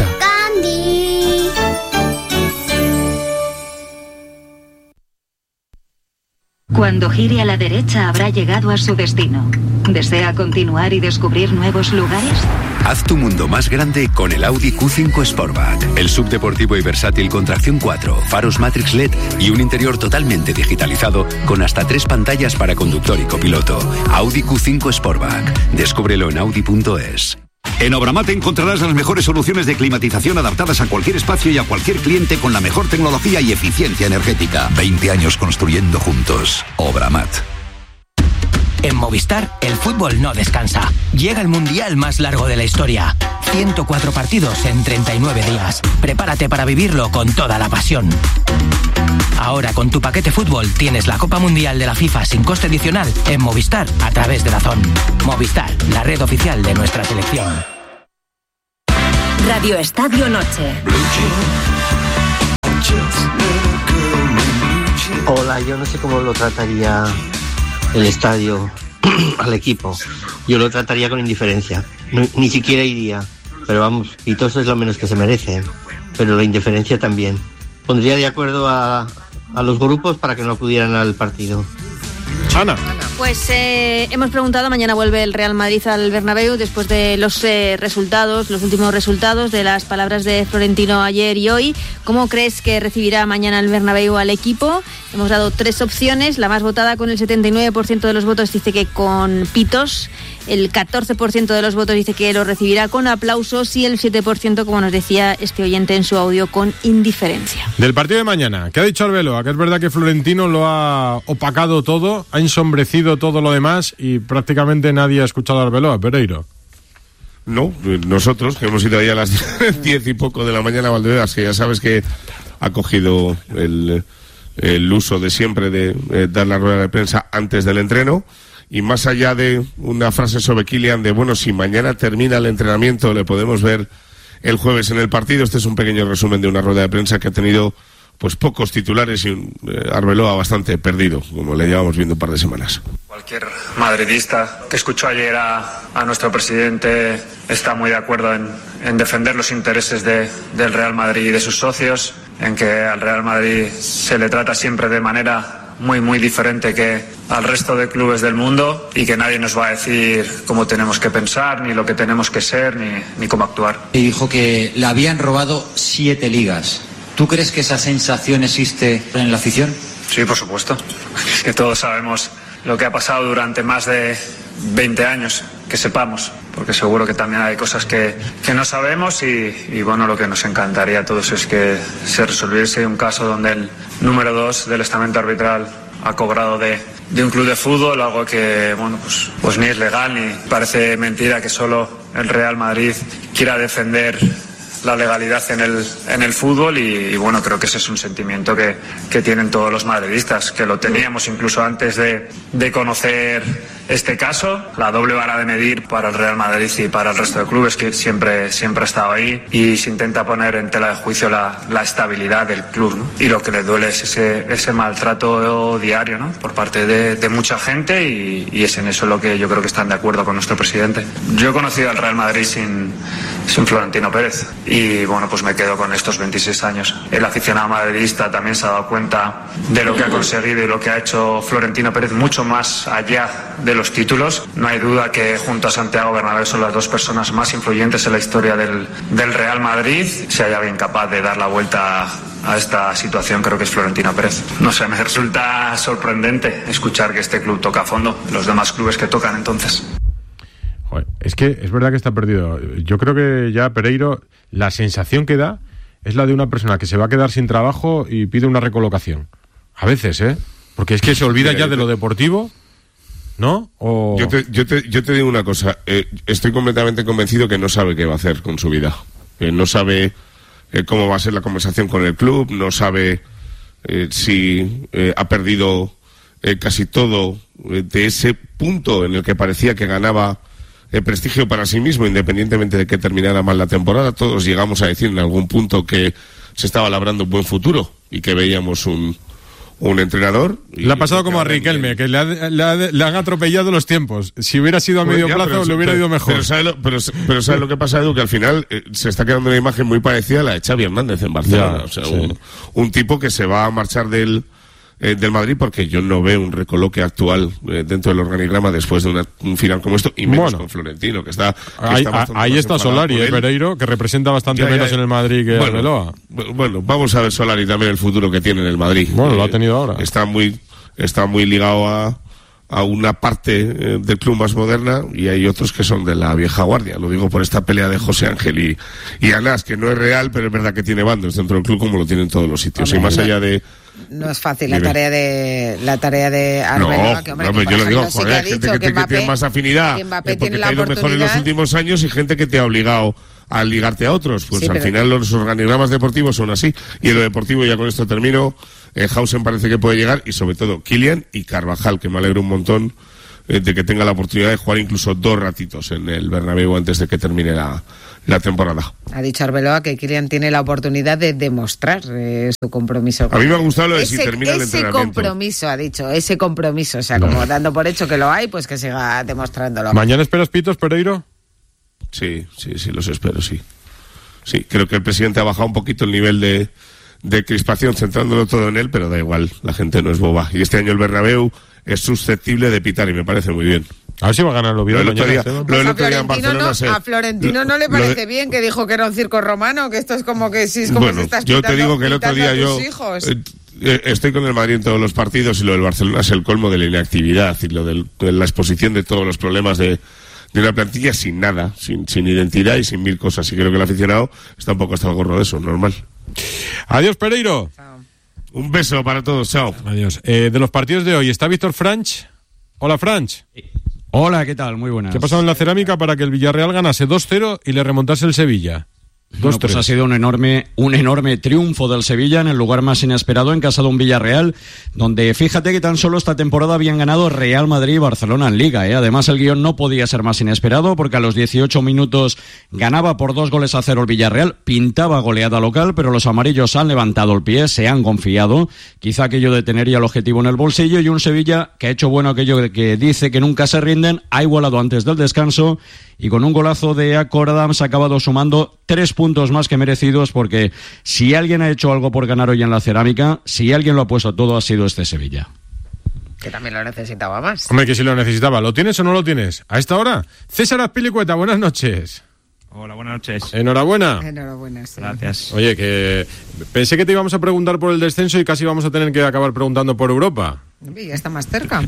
Speaker 23: Cuando gire a la derecha habrá llegado a su destino. ¿Desea continuar y descubrir nuevos lugares?
Speaker 14: Haz tu mundo más grande con el Audi Q5 Sportback. El subdeportivo y versátil con tracción 4, faros Matrix LED y un interior totalmente digitalizado con hasta 3 pantallas para conductor y copiloto. Audi Q5 Sportback. Descúbrelo en Audi.es.
Speaker 24: En Obramat encontrarás las mejores soluciones de climatización adaptadas a cualquier espacio y a cualquier cliente con la mejor tecnología y eficiencia energética. 20 años construyendo juntos. Obramat.
Speaker 1: En Movistar, el fútbol no descansa. Llega el mundial más largo de la historia. 104 partidos en 39 días. Prepárate para vivirlo con toda la pasión. Ahora con tu paquete fútbol tienes la Copa Mundial de la FIFA sin coste adicional en Movistar a través de DAZN. Movistar, la red oficial de nuestra selección.
Speaker 21: Radio Estadio Noche.
Speaker 2: Hola, yo no sé cómo lo trataría el estadio al equipo. Yo lo trataría con indiferencia. Ni siquiera iría. Pero vamos, y todo eso es lo menos que se merece. Pero la indiferencia también. Pondría de acuerdo a los grupos para que no acudieran al partido.
Speaker 3: Ana.
Speaker 4: Pues hemos preguntado, mañana vuelve el Real Madrid al Bernabéu después de los últimos resultados, de las palabras de Florentino ayer y hoy. ¿Cómo crees que recibirá mañana el Bernabéu al equipo? Hemos dado 3 opciones. La más votada, con el 79% de los votos, dice que con pitos. El 14% de los votos dice que lo recibirá con aplausos y el 7%, como nos decía este oyente en su audio, con indiferencia.
Speaker 3: Del partido de mañana, ¿qué ha dicho Arbeloa? Que es verdad que Florentino lo ha opacado todo, ha ensombrecido todo lo demás y prácticamente nadie ha escuchado a Arbeloa, Pereiro.
Speaker 8: No, nosotros, que hemos ido ahí a las 10 y poco de la mañana a Valdebebas, que ya sabes que ha cogido el uso de siempre de dar la rueda de prensa antes del entreno. Y más allá de una frase sobre Kylian de, bueno, si mañana termina el entrenamiento le podemos ver el jueves en el partido, este es un pequeño resumen de una rueda de prensa que ha tenido pues pocos titulares y un Arbeloa bastante perdido, como le llevamos viendo un par de semanas.
Speaker 7: Cualquier madridista que escuchó ayer a nuestro presidente está muy de acuerdo en defender los intereses del Real Madrid y de sus socios, en que al Real Madrid se le trata siempre de manera muy diferente que al resto de clubes del mundo y que nadie nos va a decir cómo tenemos que pensar, ni lo que tenemos que ser, ni cómo actuar.
Speaker 25: Y dijo que le habían robado 7 ligas. ¿Tú crees que esa sensación existe en la afición?
Speaker 7: Sí, por supuesto. Es que todos sabemos lo que ha pasado durante más de 20 años, que sepamos, porque seguro que también hay cosas que no sabemos y bueno, lo que nos encantaría a todos es que se resolviese un caso donde el número 2 del estamento arbitral ha cobrado de un club de fútbol, algo que bueno pues ni es legal, ni parece mentira que solo el Real Madrid quiera defender la legalidad en el fútbol y bueno, creo que ese es un sentimiento que tienen todos los madridistas, que lo teníamos incluso antes de conocer este caso, la doble vara de medir para el Real Madrid y para el resto de clubes, que siempre ha estado ahí, y se intenta poner en tela de juicio la estabilidad del club, ¿no? Y lo que le duele es ese maltrato diario, ¿no? Por parte de mucha gente y es en eso lo que yo creo que están de acuerdo con nuestro presidente. Yo he conocido al Real Madrid sin Florentino Pérez y bueno, pues me quedo con estos 26 años. El aficionado madridista también se ha dado cuenta de lo que ha conseguido y lo que ha hecho Florentino Pérez, mucho más allá de los títulos. No hay duda que junto a Santiago Bernabéu son las 2 personas más influyentes en la historia del Real Madrid. Si hay alguien capaz de dar la vuelta a esta situación, creo que es Florentino Pérez. No sé, me resulta sorprendente escuchar que este club toca a fondo, los demás clubes que tocan entonces.
Speaker 3: Joder, es que es verdad que está perdido. Yo creo que ya Pereiro, la sensación que da es la de una persona que se va a quedar sin trabajo y pide una recolocación. A veces, porque es que se olvida ya de lo deportivo, ¿no? O...
Speaker 8: Yo te digo una cosa, estoy completamente convencido que no sabe qué va a hacer con su vida. No sabe cómo va a ser la conversación con el club, no sabe si ha perdido casi todo de ese punto en el que parecía que ganaba prestigio para sí mismo, independientemente de que terminara mal la temporada. Todos llegamos a decir en algún punto que se estaba labrando un buen futuro y que veíamos un entrenador.
Speaker 3: Le ha pasado como a Riquelme, que le han atropellado los tiempos. Si hubiera sido a medio plazo, le hubiera ido mejor.
Speaker 8: Pero ¿sabes lo que pasa, Edu? Que al final se está quedando una imagen muy parecida a la de Xavi Hernández en Barcelona. Un tipo que se va a marchar del Madrid, porque yo no veo un recoloque actual dentro del organigrama después de un final como esto, y menos con Florentino, que está
Speaker 3: ahí está Solari, Pereiro, que representa bastante menos en el Madrid que Arbeloa.
Speaker 8: Bueno, vamos a ver Solari también el futuro que tiene en el Madrid.
Speaker 3: Bueno, lo ha tenido ahora.
Speaker 8: Está muy ligado a una parte del club más moderna, y hay otros que son de la vieja guardia. Lo digo por esta pelea de José Ángel y Anás, que no es real, pero es verdad que tiene bandos dentro del club, como lo tienen todos los sitios. Y más allá de
Speaker 5: no es fácil la tarea de Arbeloa.
Speaker 8: Yo lo digo, joder, hay gente que tiene más afinidad, porque te ha ido mejor en los últimos años y gente que te ha obligado a ligarte a otros. Pues sí, al final los organigramas deportivos son así. Y en lo deportivo, ya con esto termino, Hausen parece que puede llegar, y sobre todo Kylian y Carvajal, que me alegro un montón de que tenga la oportunidad de jugar incluso 2 ratitos en el Bernabéu antes de que termine la temporada.
Speaker 5: Ha dicho Arbeloa que Kylian tiene la oportunidad de demostrar su compromiso.
Speaker 8: A mí me ha gustado lo de si termina el entrenamiento.
Speaker 5: Ese compromiso, ha dicho, ese compromiso. O sea, como dando por hecho que lo hay, pues que siga demostrándolo.
Speaker 3: ¿Mañana esperas pitos, Pereiro?
Speaker 8: Sí, los espero, sí. Sí, creo que el presidente ha bajado un poquito el nivel de crispación, centrándolo todo en él, pero da igual, la gente no es boba. Y este año el Bernabéu es susceptible de pitar y me parece muy bien.
Speaker 3: A ver si va a ganar lo
Speaker 8: del otro día en Barcelona.
Speaker 5: A Florentino no le parece bien, que dijo que era un circo romano, que esto es como que si es como
Speaker 8: bueno,
Speaker 5: si estás
Speaker 8: yo te digo que el otro día estoy con el Madrid en todos los partidos, y lo del Barcelona es el colmo de la inactividad y lo de la exposición de todos los problemas de una plantilla sin nada, sin identidad y sin 1000 cosas. Y creo que el aficionado está un poco hasta el gorro de eso, normal.
Speaker 3: Adiós, Pereiro.
Speaker 5: Chao.
Speaker 8: Un beso para todos, chao.
Speaker 3: Adiós. De los partidos de hoy, ¿está Víctor Franch? Hola, Franch.
Speaker 6: Hola, ¿qué tal? Muy buenas.
Speaker 3: ¿Qué ha pasado en la Cerámica para que el Villarreal ganase 2-0 y le remontase el Sevilla?
Speaker 6: Bueno, pues ha sido un enorme triunfo del Sevilla en el lugar más inesperado, en casa de un Villarreal, donde fíjate que tan solo esta temporada habían ganado Real Madrid y Barcelona en Liga. Además, el guión no podía ser más inesperado, porque a los 18 minutos ganaba por 2-0 el Villarreal, pintaba goleada local, pero los amarillos han levantado el pie, se han confiado, quizá aquello de tener ya el objetivo en el bolsillo, y un Sevilla que ha hecho bueno aquello de que dice que nunca se rinden, ha igualado antes del descanso, y con un golazo de Acor Adams ha acabado sumando 3 puntos más que merecidos, porque si alguien ha hecho algo por ganar hoy en la Cerámica, si alguien lo ha puesto todo, ha sido este Sevilla.
Speaker 5: Que también lo necesitaba más.
Speaker 3: Hombre, que sí lo necesitaba. ¿Lo tienes o no lo tienes? ¿A esta hora? César Azpilicueta, buenas noches.
Speaker 9: Hola, buenas noches.
Speaker 3: Enhorabuena.
Speaker 5: Enhorabuena, sí.
Speaker 9: Gracias.
Speaker 3: Oye, que pensé que te íbamos a preguntar por el descenso y casi vamos a tener que acabar preguntando por Europa.
Speaker 5: Ya está más cerca.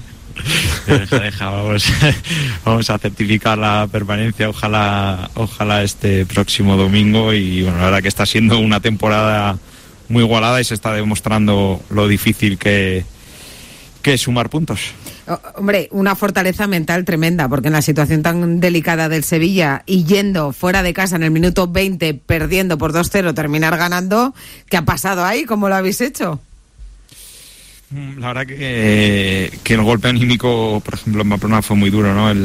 Speaker 9: Vamos a certificar la permanencia, ojalá este próximo domingo, y bueno, la verdad que está siendo una temporada muy igualada y se está demostrando lo difícil que es sumar puntos.
Speaker 5: Hombre, una fortaleza mental tremenda, porque en la situación tan delicada del Sevilla y yendo fuera de casa en el minuto 20, perdiendo por 2-0, terminar ganando, ¿qué ha pasado ahí? ¿Cómo lo habéis hecho?
Speaker 9: La verdad que el golpe anímico, por ejemplo, en Pamplona fue muy duro, ¿no? El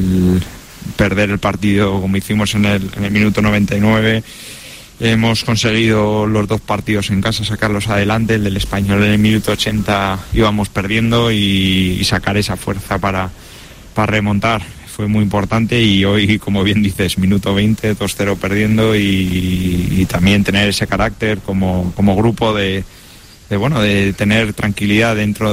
Speaker 9: perder el partido como hicimos en el minuto 99. Hemos conseguido los 2 partidos en casa sacarlos adelante. El del Español en el minuto 80 íbamos perdiendo, y sacar esa fuerza para remontar fue muy importante. Y hoy, como bien dices, minuto 20, 2-0 perdiendo, y también tener ese carácter como grupo de tener tranquilidad dentro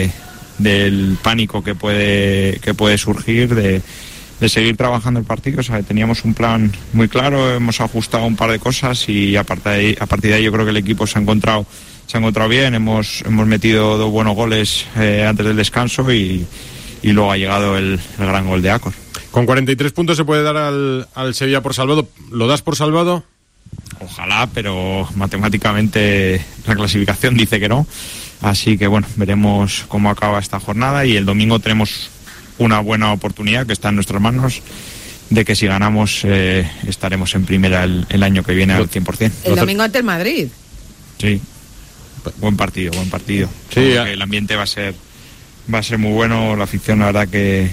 Speaker 9: del pánico que puede surgir, de seguir trabajando el partido. O sea, teníamos un plan muy claro, hemos ajustado un par de cosas, y a partir de ahí yo creo que el equipo se ha encontrado bien. Hemos metido 2 buenos goles antes del descanso, y luego ha llegado el gran gol de Acor.
Speaker 3: Con 43 puntos se puede dar al Sevilla por salvado. ¿Lo das por salvado?
Speaker 9: Ojalá, pero matemáticamente la clasificación dice que no. Así que bueno, veremos cómo acaba esta jornada, y el domingo tenemos una buena oportunidad que está en nuestras manos, de que si ganamos estaremos en primera el año que viene al 100%.
Speaker 5: El domingo ante el Madrid.
Speaker 9: Sí, buen partido. Sí, el ambiente va a ser muy bueno, la afición la verdad que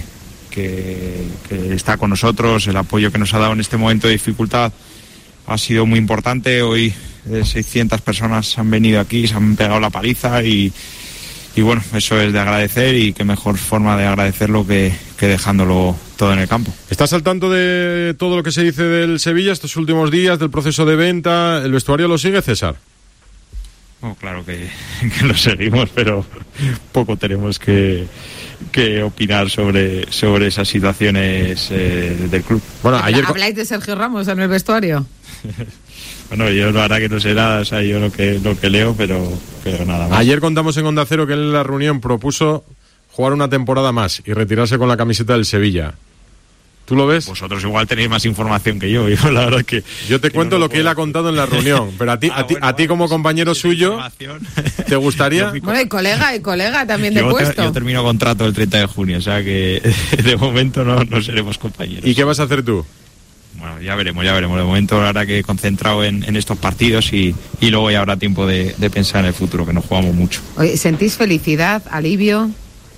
Speaker 9: está con nosotros, el apoyo que nos ha dado en este momento de dificultad ha sido muy importante. Hoy 600 personas han venido aquí, se han pegado la paliza, y bueno, eso es de agradecer, y qué mejor forma de agradecerlo que dejándolo todo en el campo.
Speaker 3: ¿Estás al tanto de todo lo que se dice del Sevilla estos últimos días, del proceso de venta? ¿El vestuario lo sigue, César?
Speaker 9: Oh, claro que lo seguimos, pero poco tenemos que opinar sobre esas situaciones del club.
Speaker 5: Bueno, ayer ¿habláis de Sergio Ramos en el vestuario?
Speaker 9: Bueno, yo la verdad que no sé nada, o sea, yo lo que leo, pero nada más.
Speaker 3: Ayer contamos en Onda Cero que él en la reunión propuso jugar una temporada más y retirarse con la camiseta del Sevilla. ¿Tú lo ves?
Speaker 9: Vosotros igual tenéis más información que yo. La verdad que
Speaker 3: yo te cuento lo que él ha contado en la reunión, pero a ti como compañero suyo, ¿te gustaría?
Speaker 5: Bueno, y colega también de puesto.
Speaker 9: Yo termino contrato el 30 de junio, o sea que de momento no seremos compañeros.
Speaker 3: ¿Y qué vas a hacer tú?
Speaker 9: Bueno, ya veremos. De momento ahora que he concentrado en estos partidos y luego ya habrá tiempo de pensar en el futuro, que nos jugamos mucho.
Speaker 5: Oye, ¿sentís felicidad, alivio?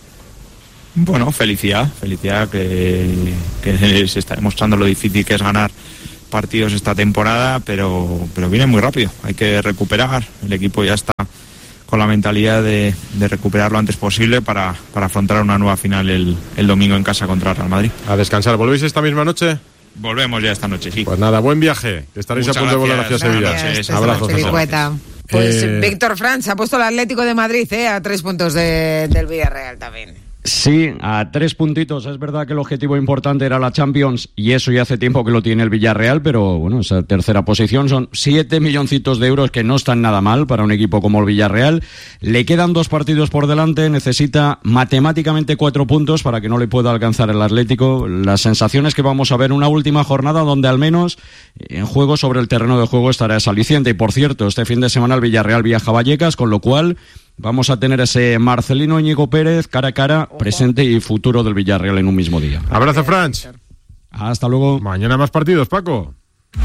Speaker 9: Bueno, felicidad que se está demostrando lo difícil que es ganar partidos esta temporada, pero viene muy rápido, hay que recuperar, el equipo ya está con la mentalidad de recuperar lo antes posible para afrontar una nueva final el domingo en casa contra el Real Madrid.
Speaker 3: A descansar, ¿volvéis esta misma noche?
Speaker 9: Volvemos ya esta noche, sí.
Speaker 3: Pues nada, buen viaje, que estaréis a punto de volar hacia Sevilla. Abrazos.
Speaker 5: Pues Víctor Franz ha puesto el Atlético de Madrid a 3 puntos del Villarreal también.
Speaker 6: Sí, a 3 puntitos. Es verdad que el objetivo importante era la Champions y eso ya hace tiempo que lo tiene el Villarreal, pero bueno, esa tercera posición son 7 milloncitos de euros que no están nada mal para un equipo como el Villarreal. Le quedan 2 partidos por delante, necesita matemáticamente 4 puntos para que no le pueda alcanzar el Atlético. La sensación es que vamos a ver una última jornada donde al menos en juego sobre el terreno de juego estará esa aliciente. Y por cierto, este fin de semana el Villarreal viaja a Vallecas, con lo cual vamos a tener ese Marcelino Íñigo Pérez cara a cara, presente y futuro del Villarreal en un mismo día.
Speaker 3: Abrazo, Franz.
Speaker 6: Hasta luego.
Speaker 3: Mañana más partidos, Paco.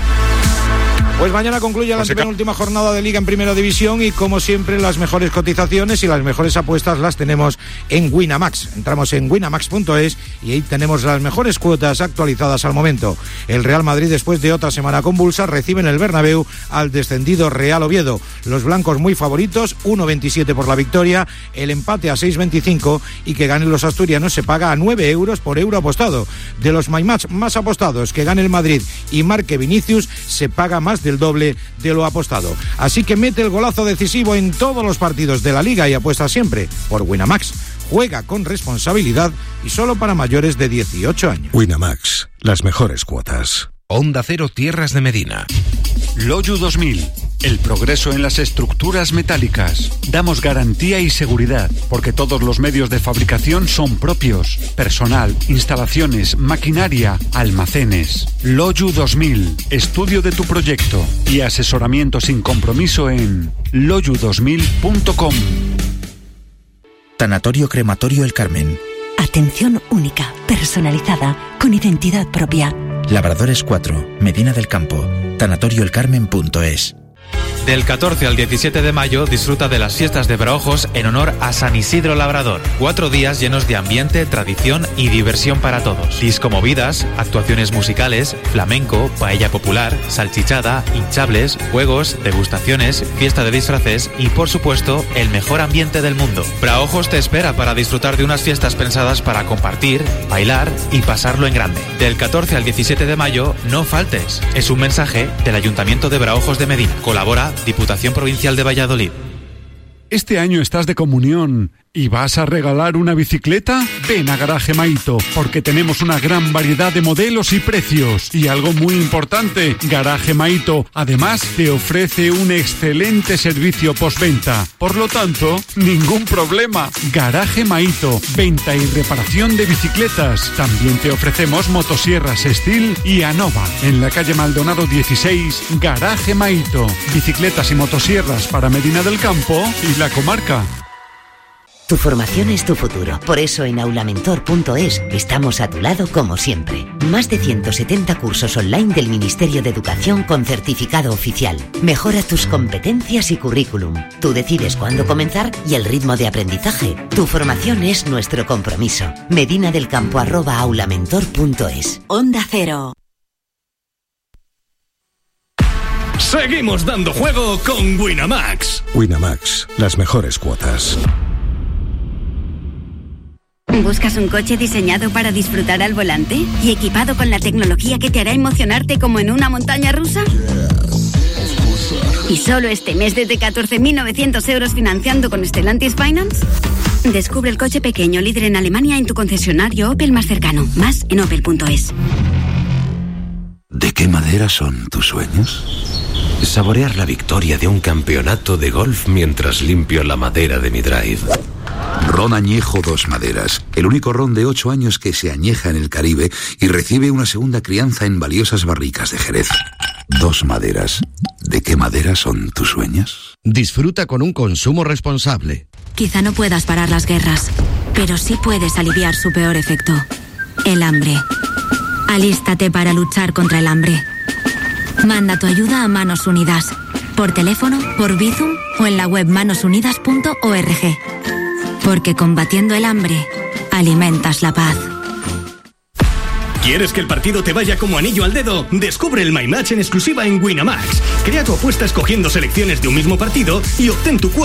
Speaker 10: Pues mañana concluye la penúltima jornada de Liga en Primera División y como siempre las mejores cotizaciones y las mejores apuestas las tenemos en Winamax. Entramos en winamax.es y ahí tenemos las mejores cuotas actualizadas al momento. El Real Madrid, después de otra semana convulsa, recibe en el Bernabéu al descendido Real Oviedo. Los blancos muy favoritos, 1,27 por la victoria, el empate a 6,25 y que ganen los asturianos se paga a 9 euros por euro apostado. De los MyMatch más apostados, que gane el Madrid y marque Vinicius, se paga más del doble de lo apostado. Así que mete el golazo decisivo en todos los partidos de la Liga y apuesta siempre por Winamax. Juega con responsabilidad y solo para mayores de 18 años.
Speaker 11: Winamax, las mejores cuotas. Onda Cero Tierras de Medina.
Speaker 18: Loyu 2000. El progreso en las estructuras metálicas. Damos garantía y seguridad, porque todos los medios de fabricación son propios. Personal, instalaciones, maquinaria, almacenes. Loyu 2000. Estudio de tu proyecto y asesoramiento sin compromiso en loyu2000.com.
Speaker 20: Tanatorio Crematorio El Carmen.
Speaker 21: Atención única, personalizada, con identidad propia.
Speaker 20: Labradores 4, Medina del Campo. Tanatorioelcarmen.es.
Speaker 22: Del 14 al 17 de mayo disfruta de las fiestas de Braojos en honor a San Isidro Labrador. 4 días llenos de ambiente, tradición y diversión para todos. Discomovidas, actuaciones musicales, flamenco, paella popular, salchichada, hinchables, juegos, degustaciones, fiesta de disfraces y, por supuesto, el mejor ambiente del mundo. Braojos te espera para disfrutar de unas fiestas pensadas para compartir, bailar y pasarlo en grande. Del 14 al 17 de mayo, no faltes. Es un mensaje del Ayuntamiento de Braojos de Medina. Colabora Diputación Provincial de Valladolid.
Speaker 18: ¿Este año estás de comunión y vas a regalar una bicicleta? Ven a Garaje Maito, porque tenemos una gran variedad de modelos y precios. Y algo muy importante, Garaje Maito además te ofrece un excelente servicio postventa. Por lo tanto, ningún problema. Garaje Maito, venta y reparación de bicicletas. También te ofrecemos motosierras Steel y Anova. En la calle Maldonado 16, Garaje Maito. Bicicletas y motosierras para Medina del Campo y la comarca.
Speaker 21: Tu formación es tu futuro. Por eso en aulamentor.es estamos a tu lado como siempre. Más de 170 cursos online del Ministerio de Educación con certificado oficial. Mejora tus competencias y currículum. Tú decides cuándo comenzar y el ritmo de aprendizaje. Tu formación es nuestro compromiso. medinadelcampo@aulamentor.es. Onda Cero.
Speaker 12: Seguimos dando juego con Winamax.
Speaker 11: Winamax, las mejores cuotas.
Speaker 13: ¿Buscas un coche diseñado para disfrutar al volante y equipado con la tecnología que te hará emocionarte como en una montaña rusa? ¿Y solo este mes desde 14.900 euros financiando con Stellantis Finance? Descubre el coche pequeño líder en Alemania en tu concesionario Opel más cercano. Más en opel.es.
Speaker 14: ¿De qué madera son tus sueños? Saborear la victoria de un campeonato de golf mientras limpio la madera de mi drive.
Speaker 24: Ron añejo Dos Maderas, el único ron de 8 años que se añeja en el Caribe y recibe una segunda crianza en valiosas barricas de Jerez. Dos Maderas. ¿De qué madera son tus sueños?
Speaker 15: Disfruta con un consumo responsable.
Speaker 16: Quizá no puedas parar las guerras, pero sí puedes aliviar su peor efecto, el hambre. Alístate para luchar contra el hambre. Manda tu ayuda a Manos Unidas, por teléfono, por Bizum o en la web manosunidas.org. Porque combatiendo el hambre, alimentas la paz.
Speaker 12: ¿Quieres que el partido te vaya como anillo al dedo? Descubre el My Match en exclusiva en Winamax. Crea tu apuesta escogiendo selecciones de un mismo partido y obtén tu cuota